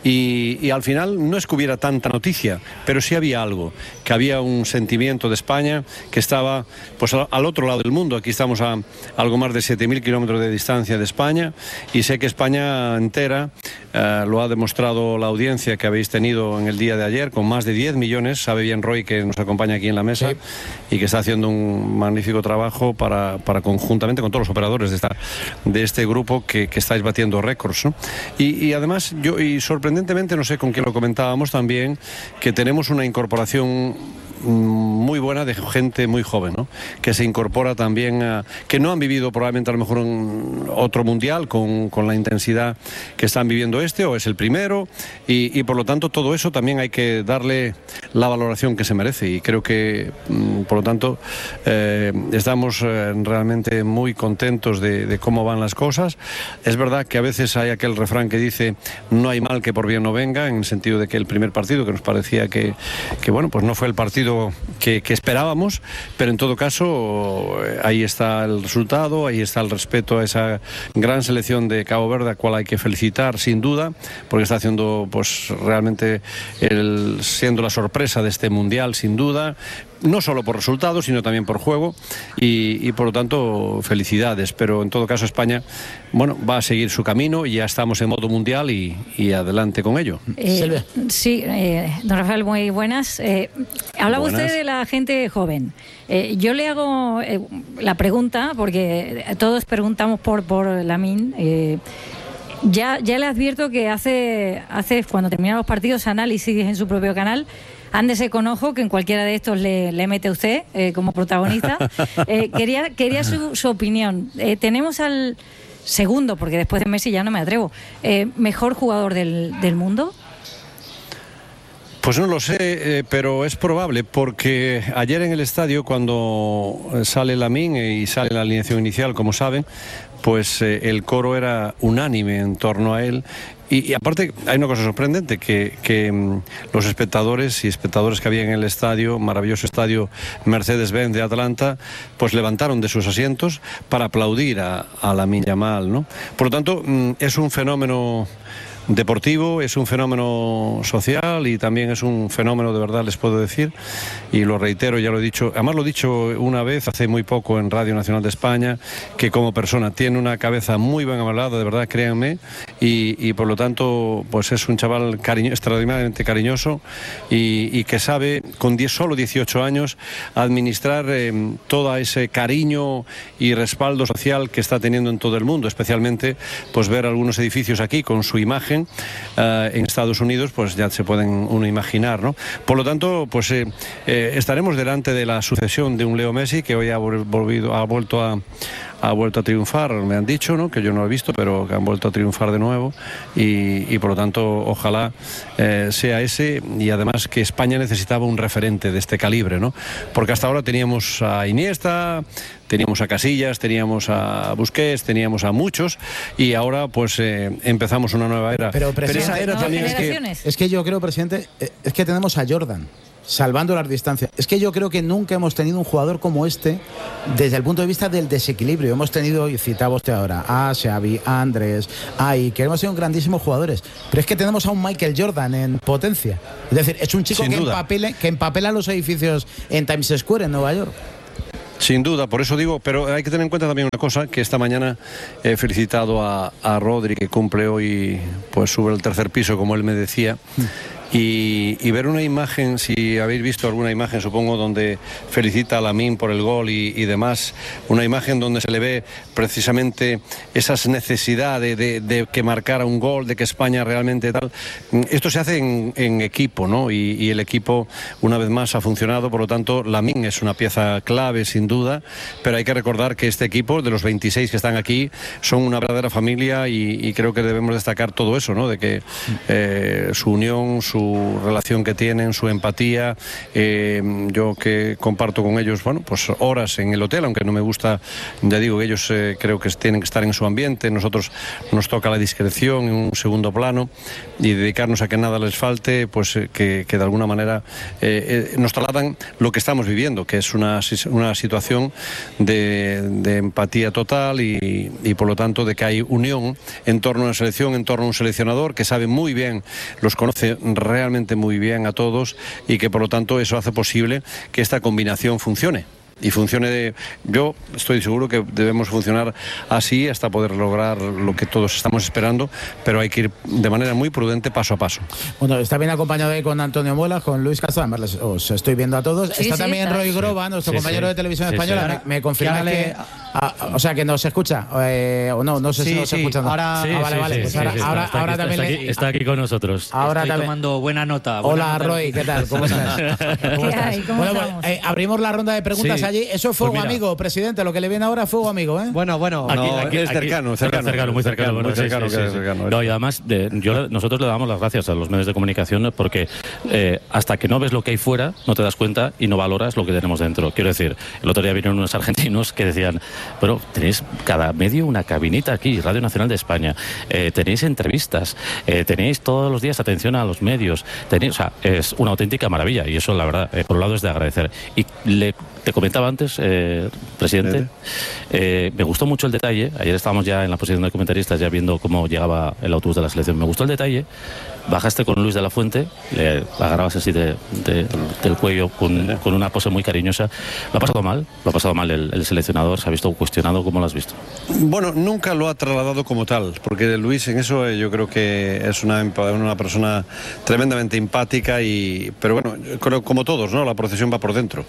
Y al final no es que hubiera tanta noticia, pero sí había algo, que había un sentimiento de España que estaba pues al otro lado del mundo. Aquí estamos a algo más de 7.000 kilómetros de distancia de España, y sé que España entera lo ha demostrado la audiencia que habéis tenido en el día de ayer, con más de 10 millones. Sabe bien Roy, que nos acompaña aquí en la mesa, sí, y que está haciendo un magnífico trabajo para conjuntamente con todos los operadores de este grupo que estáis batiendo récords, ¿no? Y además, y sorprendentemente, no sé con quién lo comentábamos también, que tenemos una incorporación muy buena de gente muy joven, ¿no? Que se incorpora también que no han vivido probablemente a lo mejor otro mundial con la intensidad que están viviendo o es el primero, y por lo tanto todo eso también hay que darle la valoración que se merece, y creo que por lo tanto estamos realmente muy contentos de cómo van las cosas. Es verdad que a veces hay aquel refrán que dice no hay mal que por bien no venga, en el sentido de que el primer partido, que nos parecía que bueno, pues no fue el partido que esperábamos, pero en todo caso ahí está el resultado, ahí está el respeto a esa gran selección de Cabo Verde, a cual hay que felicitar sin duda, porque está haciendo pues realmente siendo la sorpresa de este mundial sin duda, no solo por resultados, sino también por juego, y por lo tanto felicidades. Pero en todo caso España, bueno, va a seguir su camino, y ya estamos en modo mundial y adelante con ello. Sí, don Rafael, muy buenas. Hablaba usted de la gente joven. Yo le hago la pregunta, porque todos preguntamos por Lamine. Ya le advierto que hace cuando terminan los partidos, análisis en su propio canal. Ándese con ojo, que en cualquiera de estos le mete usted como protagonista. Quería su opinión. Tenemos al segundo, porque después de Messi ya no me atrevo, mejor jugador del mundo. Pues no lo sé, pero es probable, porque ayer en el estadio, cuando sale Lamine y sale la alineación inicial, como saben, pues el coro era unánime en torno a él. Y aparte hay una cosa sorprendente, que los espectadores que había en el estadio, maravilloso estadio Mercedes-Benz de Atlanta, pues levantaron de sus asientos para aplaudir a Lamine Yamal, ¿no? Por lo tanto, es un fenómeno deportivo, es un fenómeno social y también es un fenómeno, de verdad les puedo decir, y lo reitero, ya lo he dicho, además lo he dicho una vez hace muy poco en Radio Nacional de España, que como persona tiene una cabeza muy bien amalada, de verdad, créanme, y por lo tanto pues es un chaval extraordinariamente cariñoso y que sabe con solo 18 años administrar todo ese cariño y respaldo social que está teniendo en todo el mundo, especialmente pues ver algunos edificios aquí con su imagen en Estados Unidos, pues ya se pueden uno imaginar, ¿no? Por lo tanto, pues estaremos delante de la sucesión de un Leo Messi que hoy ha vuelto a triunfar, me han dicho, ¿no? Que yo no lo he visto, pero que han vuelto a triunfar de nuevo y por lo tanto ojalá sea ese, y además que España necesitaba un referente de este calibre, ¿no? Porque hasta ahora teníamos a Iniesta, teníamos a Casillas, teníamos a Busquets, teníamos a muchos, y ahora pues empezamos una nueva era. Pero esa era también es que yo creo, presidente, es que tenemos a Jordan, salvando las distancias. Es que yo creo que nunca hemos tenido un jugador como este desde el punto de vista del desequilibrio. Hemos tenido, y citaba usted ahora, a Xavi, a Andrés, a Iker, hemos sido grandísimos jugadores, pero es que tenemos a un Michael Jordan en potencia. Es decir, es un chico que empapela los edificios en Times Square en Nueva York. Sin duda, por eso digo, pero hay que tener en cuenta también una cosa, que esta mañana he felicitado a Rodri, que cumple hoy, pues sube al tercer piso, como él me decía. Y ver una imagen, si habéis visto alguna imagen, supongo, donde felicita a Lamine por el gol y demás, una imagen donde se le ve precisamente esas necesidades de que marcara un gol, de que España realmente tal. Esto se hace en equipo, ¿no? Y el equipo, una vez más, ha funcionado, por lo tanto, Lamine es una pieza clave, sin duda, pero hay que recordar que este equipo, de los 26 que están aquí, son una verdadera familia y creo que debemos destacar todo eso, ¿no? De que su unión, su relación que tienen, su empatía, yo que comparto con ellos, bueno, pues horas en el hotel, aunque no me gusta, ya digo que ellos creo que tienen que estar en su ambiente, nosotros nos toca la discreción en un segundo plano y dedicarnos a que nada les falte, pues que de alguna manera nos trasladan lo que estamos viviendo, que es una situación de empatía total y por lo tanto de que hay unión en torno a una selección, en torno a un seleccionador que sabe muy bien, los conoce realmente muy bien a todos y que por lo tanto eso hace posible que esta combinación funcione. Y funcione, yo estoy seguro que debemos funcionar así hasta poder lograr lo que todos estamos esperando, pero hay que ir de manera muy prudente, paso a paso. Bueno, está bien acompañado ahí con Antonio Muelas, con Luis Castro, además os estoy viendo a todos. Sí, está también Roy Groba, nuestro compañero de televisión española. Me confirma que o sea, que nos escucha, o no sé si nos escuchan. Ahora, vale. Pues ahora también está aquí con nosotros. Ahora estoy tomando buena nota. Hola, Roy, ¿qué tal? ¿Cómo estás? Bueno, abrimos la ronda de preguntas allí. Eso es fuego, pues amigo, presidente. Lo que le viene ahora es fuego amigo, ¿eh? Bueno. Aquí es cercano, muy cercano. No, y además, nosotros le damos las gracias a los medios de comunicación porque hasta que no ves lo que hay fuera, no te das cuenta y no valoras lo que tenemos dentro. Quiero decir, el otro día vinieron unos argentinos que decían, pero tenéis cada medio una cabinita aquí, Radio Nacional de España, tenéis entrevistas, tenéis todos los días atención a los medios, o sea, es una auténtica maravilla y eso, la verdad, por un lado es de agradecer. Y te comentaba antes, presidente, me gustó mucho el detalle. Ayer estábamos ya en la posición de comentaristas ya viendo cómo llegaba el autobús de la selección. Me gustó el detalle. Bajaste con Luis de la Fuente, le agarrabas así del cuello con una pose muy cariñosa. ¿Lo ha pasado mal el seleccionador? ¿Se ha visto cuestionado? ¿Cómo lo has visto? Bueno, nunca lo ha trasladado como tal, porque Luis en eso yo creo que es una persona tremendamente empática, pero bueno, creo como todos, ¿no? La procesión va por dentro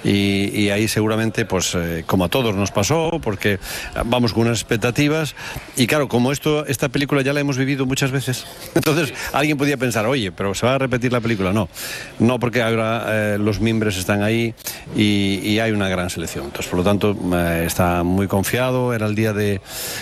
y ahí seguramente, pues como a todos nos pasó, porque vamos con unas expectativas y claro, como esta película ya la hemos vivido muchas veces, entonces alguien podía pensar, oye, pero ¿se va a repetir la película? No, porque ahora los mimbres están ahí y hay una gran selección. Entonces, por lo tanto, está muy confiado. Era el día de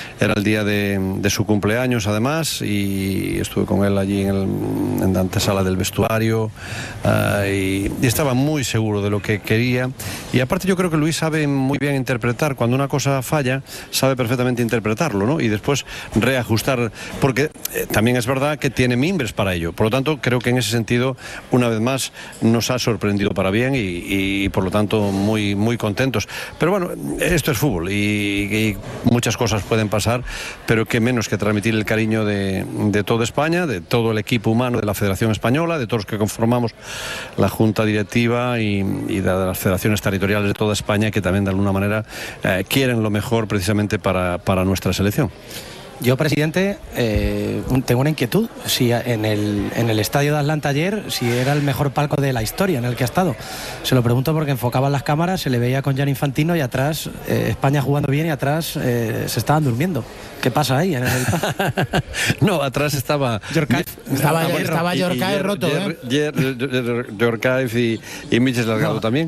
su cumpleaños, además, y estuve con él allí en la antesala del vestuario y estaba muy seguro de lo que quería Y aparte yo creo que Luis sabe muy bien interpretar, cuando una cosa falla, sabe perfectamente interpretarlo, ¿no? Y después reajustar, porque también es verdad que tiene mimbres para ello. Por lo tanto, creo que en ese sentido, una vez más, nos ha sorprendido para bien y por lo tanto muy, muy contentos. Pero bueno, esto es fútbol y muchas cosas pueden pasar, pero que menos que transmitir el cariño de toda España, de todo el equipo humano de la Federación Española, de todos los que conformamos la Junta Directiva y de las federaciones territoriales de toda España, que también de alguna manera quieren lo mejor precisamente para nuestra selección. Yo, presidente, tengo una inquietud. Si en el estadio de Atlanta ayer, si era el mejor palco de la historia en el que ha estado. Se lo pregunto porque enfocaban las cámaras, se le veía con Gianni Infantino y atrás España jugando bien y atrás se estaban durmiendo. ¿Qué pasa ahí? No, atrás estaba Yorkaev. Estaba Yorkaev roto, Yorkaev y Michel Delgado también.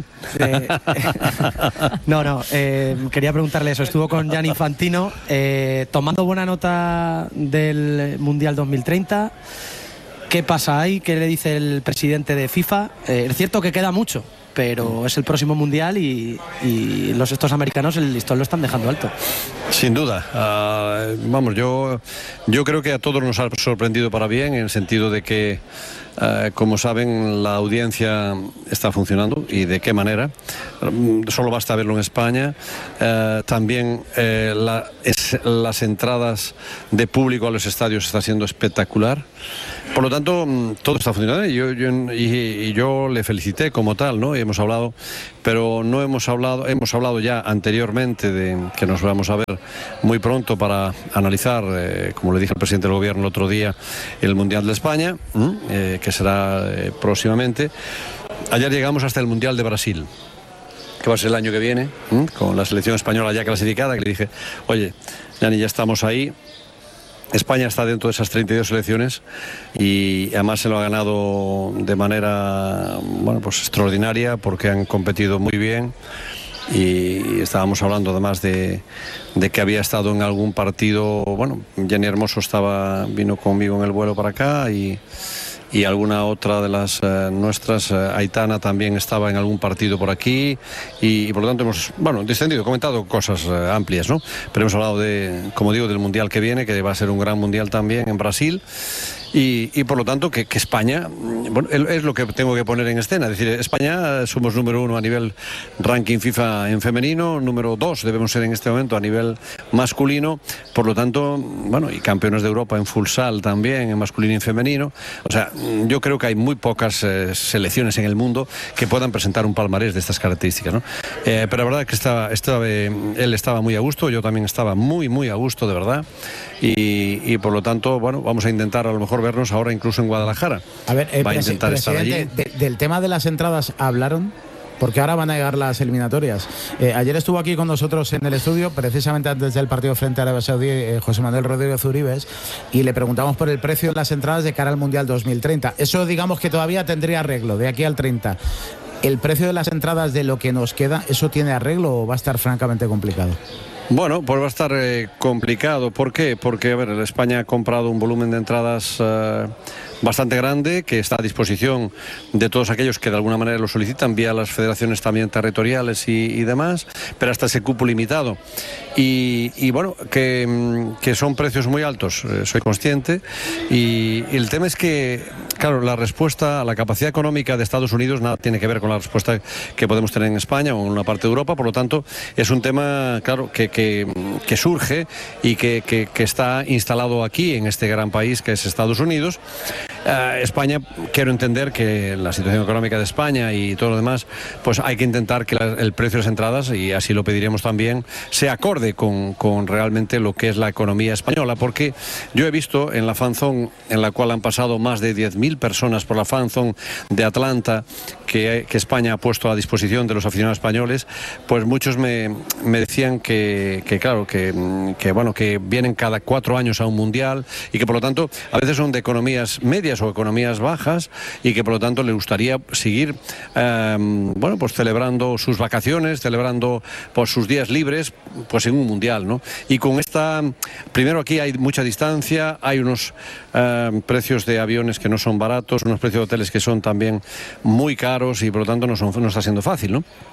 Quería preguntarle eso. Estuvo con Gianni Infantino tomando buena nota del Mundial 2030. ¿Qué pasa ahí? ¿Qué le dice el presidente de FIFA? Es cierto que queda mucho, pero es el próximo Mundial y estos americanos el listón lo están dejando alto. Sin duda. Vamos, yo creo que a todos nos ha sorprendido para bien, en el sentido de que como saben, la audiencia está funcionando, y de qué manera. Solo basta verlo en España. También las entradas de público a los estadios está siendo espectacular. Por lo tanto, todo está funcionando y yo le felicité como tal, ¿no? Y hemos hablado, pero no hemos hablado ya anteriormente de que nos vamos a ver muy pronto para analizar, como le dije al presidente del gobierno el otro día, el Mundial de España, que será próximamente. Ayer llegamos hasta el Mundial de Brasil, que va a ser el año que viene, con la selección española ya clasificada, que le dije, oye, Gianni, ya estamos ahí. España está dentro de esas 32 selecciones y además se lo ha ganado de manera extraordinaria, porque han competido muy bien, y estábamos hablando además de que había estado en algún partido. Jenny Hermoso vino conmigo en el vuelo para acá, y alguna otra de las nuestras, Aitana, también estaba en algún partido por aquí, y por lo tanto hemos comentado cosas amplias, ¿no? Pero hemos hablado como digo, del Mundial que viene, que va a ser un gran Mundial también en Brasil. Y por lo tanto que España, es lo que tengo que poner en escena. Es decir, España somos número 1 a nivel ranking FIFA en femenino, número 2 debemos ser en este momento a nivel masculino. Por lo tanto, y campeones de Europa en futsal también, en masculino y en femenino. O sea, yo creo que hay muy pocas selecciones en el mundo que puedan presentar un palmarés de estas características, ¿no? Pero la verdad es que él estaba muy a gusto, yo también estaba muy, muy a gusto, de verdad. Y por lo tanto, vamos a intentar a lo mejor vernos ahora incluso en Guadalajara. A ver, va a intentar estar allí. Del tema de las entradas hablaron, porque ahora van a llegar las eliminatorias. Ayer estuvo aquí con nosotros en el estudio, precisamente antes del partido frente a Arabia Saudí, José Manuel Rodríguez Uribes, y le preguntamos por el precio de las entradas de cara al Mundial 2030. Eso, digamos que todavía tendría arreglo de aquí al 30. ¿El precio de las entradas de lo que nos queda, eso tiene arreglo o va a estar francamente complicado? Bueno, pues va a estar complicado. ¿Por qué? Porque, España ha comprado un volumen de entradas bastante grande, que está a disposición de todos aquellos que de alguna manera lo solicitan, vía las federaciones también territoriales y demás, pero hasta ese cupo limitado. Y que son precios muy altos, soy consciente. Y el tema es que, claro, la respuesta a la capacidad económica de Estados Unidos nada tiene que ver con la respuesta que podemos tener en España o en una parte de Europa. Por lo tanto, es un tema, claro, que surge y que está instalado aquí, en este gran país que es Estados Unidos. España, quiero entender que la situación económica de España y todo lo demás, pues hay que intentar que el precio de las entradas, y así lo pediremos también, se acorde con realmente lo que es la economía española, porque yo he visto en la Fan Zone, en la cual han pasado más de 10.000 personas por la Fan Zone de Atlanta, que España ha puesto a disposición de los aficionados españoles, pues muchos me decían que vienen cada 4 años a un mundial, y que por lo tanto a veces son de economías medias o economías bajas, y que por lo tanto les gustaría seguir pues celebrando sus vacaciones, celebrando pues sus días libres, pues en un mundial, ¿no? Y con primero, aquí hay mucha distancia, hay unos precios de aviones que no son baratos, unos precios de hoteles que son también muy caros, y por lo tanto no está siendo fácil, ¿no?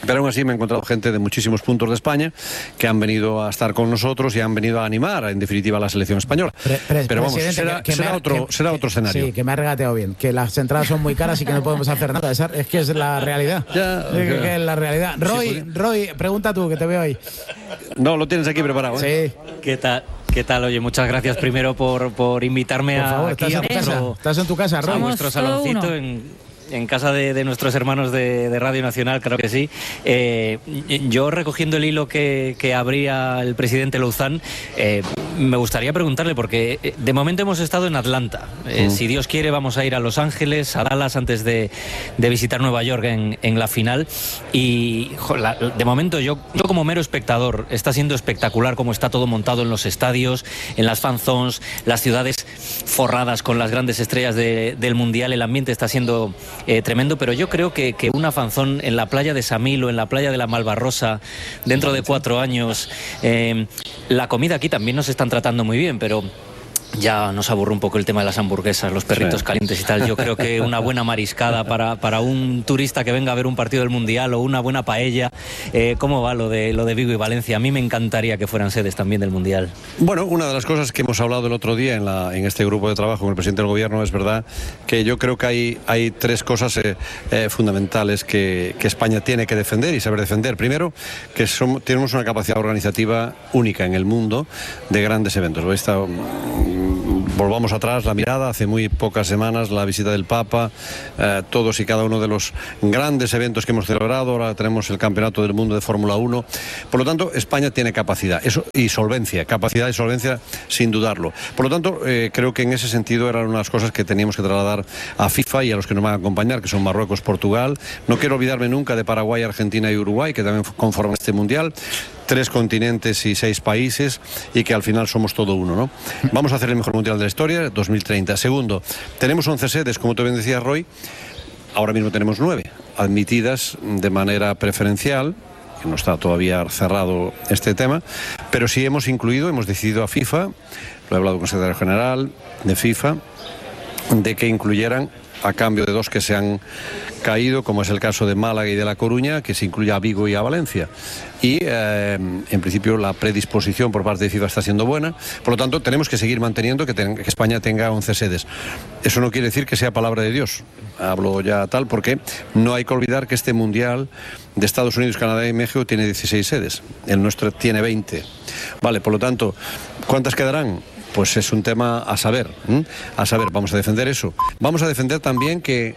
Pero aún así me he encontrado gente de muchísimos puntos de España que han venido a estar con nosotros y han venido a animar, en definitiva, a la selección española. Pero vamos, será otro escenario. Sí, que me ha regateado bien. Que las entradas son muy caras y que no podemos hacer nada. Es que es la realidad. Que es la realidad. Roy, pregunta tú, que te veo ahí. No, lo tienes aquí preparado. Sí. ¿Qué tal? Oye, muchas gracias primero por invitarme por favor, aquí estás en tu casa, Roy. A nuestro saloncito en casa de nuestros hermanos de Radio Nacional, claro que sí. Yo, recogiendo el hilo que abría el presidente Louzán, me gustaría preguntarle, porque de momento hemos estado en Atlanta. Si Dios quiere, vamos a ir a Los Ángeles, a Dallas, antes de visitar Nueva York en la final. Y de momento yo como mero espectador, está siendo espectacular cómo está todo montado en los estadios, en las fan zones, las ciudades forradas con las grandes estrellas del Mundial. El ambiente está siendo tremendo, pero yo creo que una fanzón en la playa de Samil o en la playa de la Malvarrosa dentro de 4 años, la comida aquí también nos están tratando muy bien, pero ya nos aburre un poco el tema de las hamburguesas, los perritos calientes y tal. Yo creo que una buena mariscada para un turista que venga a ver un partido del Mundial, o una buena paella. ¿Cómo va lo de Vigo y Valencia? A mí me encantaría que fueran sedes también del Mundial. Bueno, una de las cosas que hemos hablado el otro día en este grupo de trabajo con el presidente del gobierno, es verdad que yo creo que hay 3 cosas fundamentales que España tiene que defender y saber defender. Primero, que tenemos una capacidad organizativa única en el mundo de grandes eventos. Volvamos atrás la mirada, hace muy pocas semanas la visita del Papa, todos y cada uno de los grandes eventos que hemos celebrado. Ahora tenemos el Campeonato del Mundo de Fórmula 1. Por lo tanto, España tiene capacidad y solvencia, capacidad y solvencia sin dudarlo. Por lo tanto, creo que en ese sentido eran unas cosas que teníamos que trasladar a FIFA y a los que nos van a acompañar, que son Marruecos, Portugal. No quiero olvidarme nunca de Paraguay, Argentina y Uruguay, que también conforman este Mundial. 3 continentes y 6 países, y que al final somos todo uno, ¿no? Vamos a hacer el mejor Mundial de la historia, 2030. Segundo, tenemos 11 sedes, como tú bien decías, Roy. Ahora mismo tenemos 9 admitidas de manera preferencial, que no está todavía cerrado este tema, pero sí hemos decidido a FIFA, lo he hablado con el secretario general de FIFA, de que incluyeran, a cambio de 2 que se han caído, como es el caso de Málaga y de La Coruña, que se incluya a Vigo y a Valencia. Y en principio la predisposición por parte de FIFA está siendo buena. Por lo tanto, tenemos que seguir manteniendo que España tenga 11 sedes. Eso no quiere decir que sea palabra de Dios. Hablo ya tal, porque no hay que olvidar que este Mundial de Estados Unidos, Canadá y México tiene 16 sedes. El nuestro tiene 20. Vale, por lo tanto, ¿cuántas quedarán? Pues es un tema a saber. Vamos a defender eso. Vamos a defender también que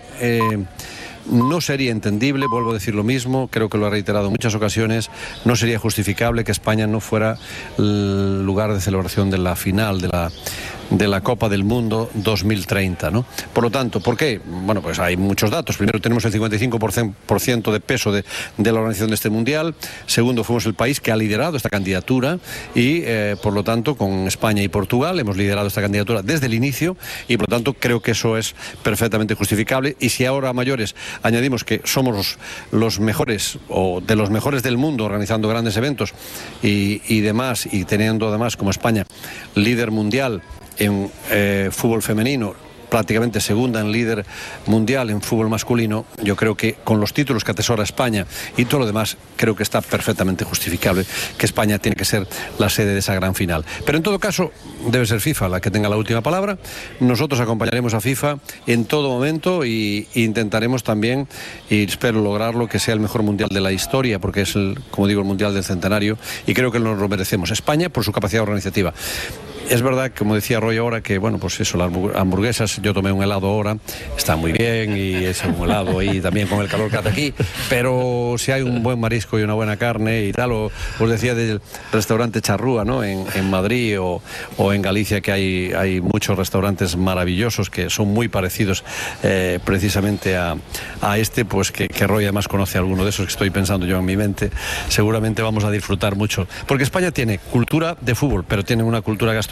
no sería entendible, vuelvo a decir lo mismo, creo que lo he reiterado en muchas ocasiones, no sería justificable que España no fuera el lugar de celebración de la final de la Copa del Mundo 2030, ¿no? Por lo tanto, ¿por qué? Bueno, pues hay muchos datos. Primero, tenemos el 55% de peso de la organización de este Mundial. Segundo, fuimos el país que ha liderado esta candidatura y, por lo tanto, con España y Portugal hemos liderado esta candidatura desde el inicio, y, por lo tanto, creo que eso es perfectamente justificable. Y si ahora, a mayores, añadimos que somos los mejores, o de los mejores del mundo, organizando grandes eventos y demás, y teniendo además como España líder mundial en fútbol femenino, prácticamente segunda en líder mundial en fútbol masculino, yo creo que con los títulos que atesora España y todo lo demás, creo que está perfectamente justificable que España tiene que ser la sede de esa gran final. Pero en todo caso, debe ser FIFA la que tenga la última palabra. Nosotros acompañaremos a FIFA en todo momento e intentaremos también, y espero lograrlo, que sea el mejor mundial de la historia, porque es, como digo, el mundial del centenario, y creo que nos lo merecemos. España, por su capacidad organizativa. Es verdad, como decía Roy ahora, que bueno, pues eso, las hamburguesas, yo tomé un helado ahora, está muy bien, y es un helado ahí también con el calor que hace aquí, pero si hay un buen marisco y una buena carne y tal, os decía del restaurante Charrúa, ¿no? En Madrid o en Galicia, que hay muchos restaurantes maravillosos que son muy parecidos precisamente a este, pues que Roy además conoce alguno de esos que estoy pensando yo en mi mente. Seguramente vamos a disfrutar mucho, porque España tiene cultura de fútbol, pero tiene una cultura gastronómica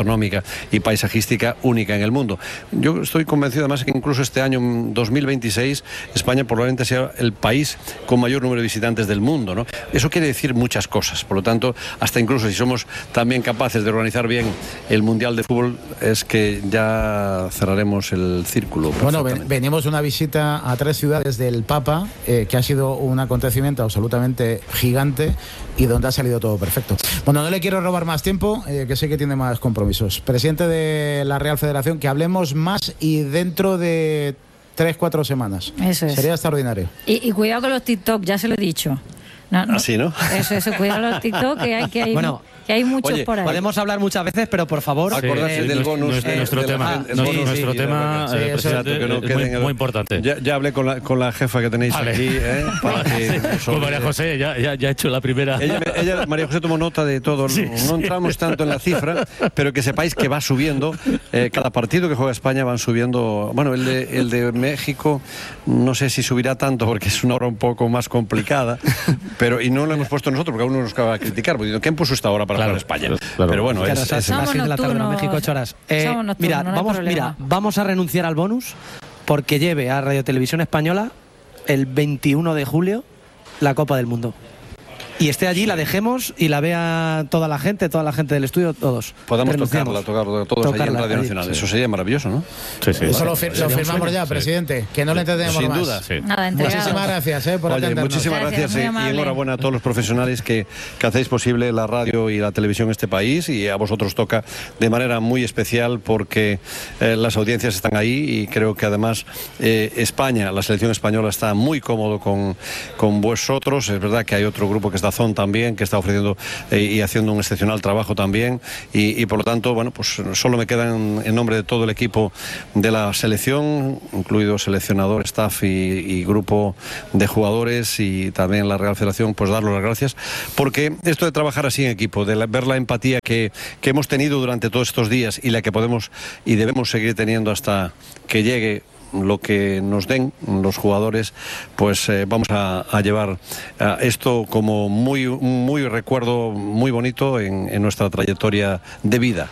gastronómica y paisajística única en el mundo. Yo estoy convencido además que incluso este año 2026 España probablemente sea el país con mayor número de visitantes del mundo, ¿no? Eso quiere decir muchas cosas. Por lo tanto, hasta incluso si somos también capaces de organizar bien el Mundial de Fútbol, es que ya cerraremos el círculo. Bueno, venimos de una visita a 3 ciudades del Papa, que ha sido un acontecimiento absolutamente gigante y donde ha salido todo perfecto. Bueno, no le quiero robar más tiempo, que sé que tiene más compromisos. Presidente de la Real Federación, que hablemos más y dentro de 3-4 semanas. Eso es. Sería extraordinario. Y cuidado con los TikTok, ya se lo he dicho. Así, ¿no? Eso, cuidado con los TikTok, que hay bueno, que hay muchos. Oye, por ahí. Podemos hablar muchas veces, pero por favor, acordarse del bonus. Nuestro tema, nuestro tema es muy importante. Ya hablé con la jefa que tenéis aquí. Con María José, ya he hecho la primera. Ella, María José, tomó nota de todo. No entramos tanto en la cifra, pero que sepáis que va subiendo. Cada partido que juega España van subiendo. Bueno, el de México, no sé si subirá tanto porque es una hora un poco más complicada, pero y no lo hemos puesto nosotros porque a uno nos acaba de criticar. Porque ¿quién puso esta hora para jugar España? Claro. Pero bueno, es las 6 de la tarde en México, 8 horas. Vamos a renunciar al bonus porque lleve a Radio Televisión Española el 21 de julio la Copa del Mundo. Y esté allí, la dejemos y la vea toda la gente del estudio, todos. Podemos tocarla todos allí en Radio Nacional. Eso sería maravilloso, ¿no? Sí. Eso lo firmamos ya, presidente, que no le entendemos sin más. Duda, sí. Nada, muchísimas gracias por atendernos. Muchísimas gracias y enhorabuena a todos los profesionales que hacéis posible la radio y la televisión en este país, y a vosotros toca de manera muy especial porque las audiencias están ahí y creo que además España, la selección española está muy cómodo con vosotros. Es verdad que hay otro grupo que Dazón también, que está ofreciendo y haciendo un excepcional trabajo también, y por lo tanto, bueno, pues solo me quedan en nombre de todo el equipo de la selección, incluido seleccionador, staff y grupo de jugadores, y también la Real Federación, pues darles las gracias, porque esto de trabajar así en equipo, de ver la empatía que hemos tenido durante todos estos días y la que podemos y debemos seguir teniendo hasta que llegue lo que nos den los jugadores, pues vamos a llevar esto como muy recuerdo muy bonito en nuestra trayectoria de vida.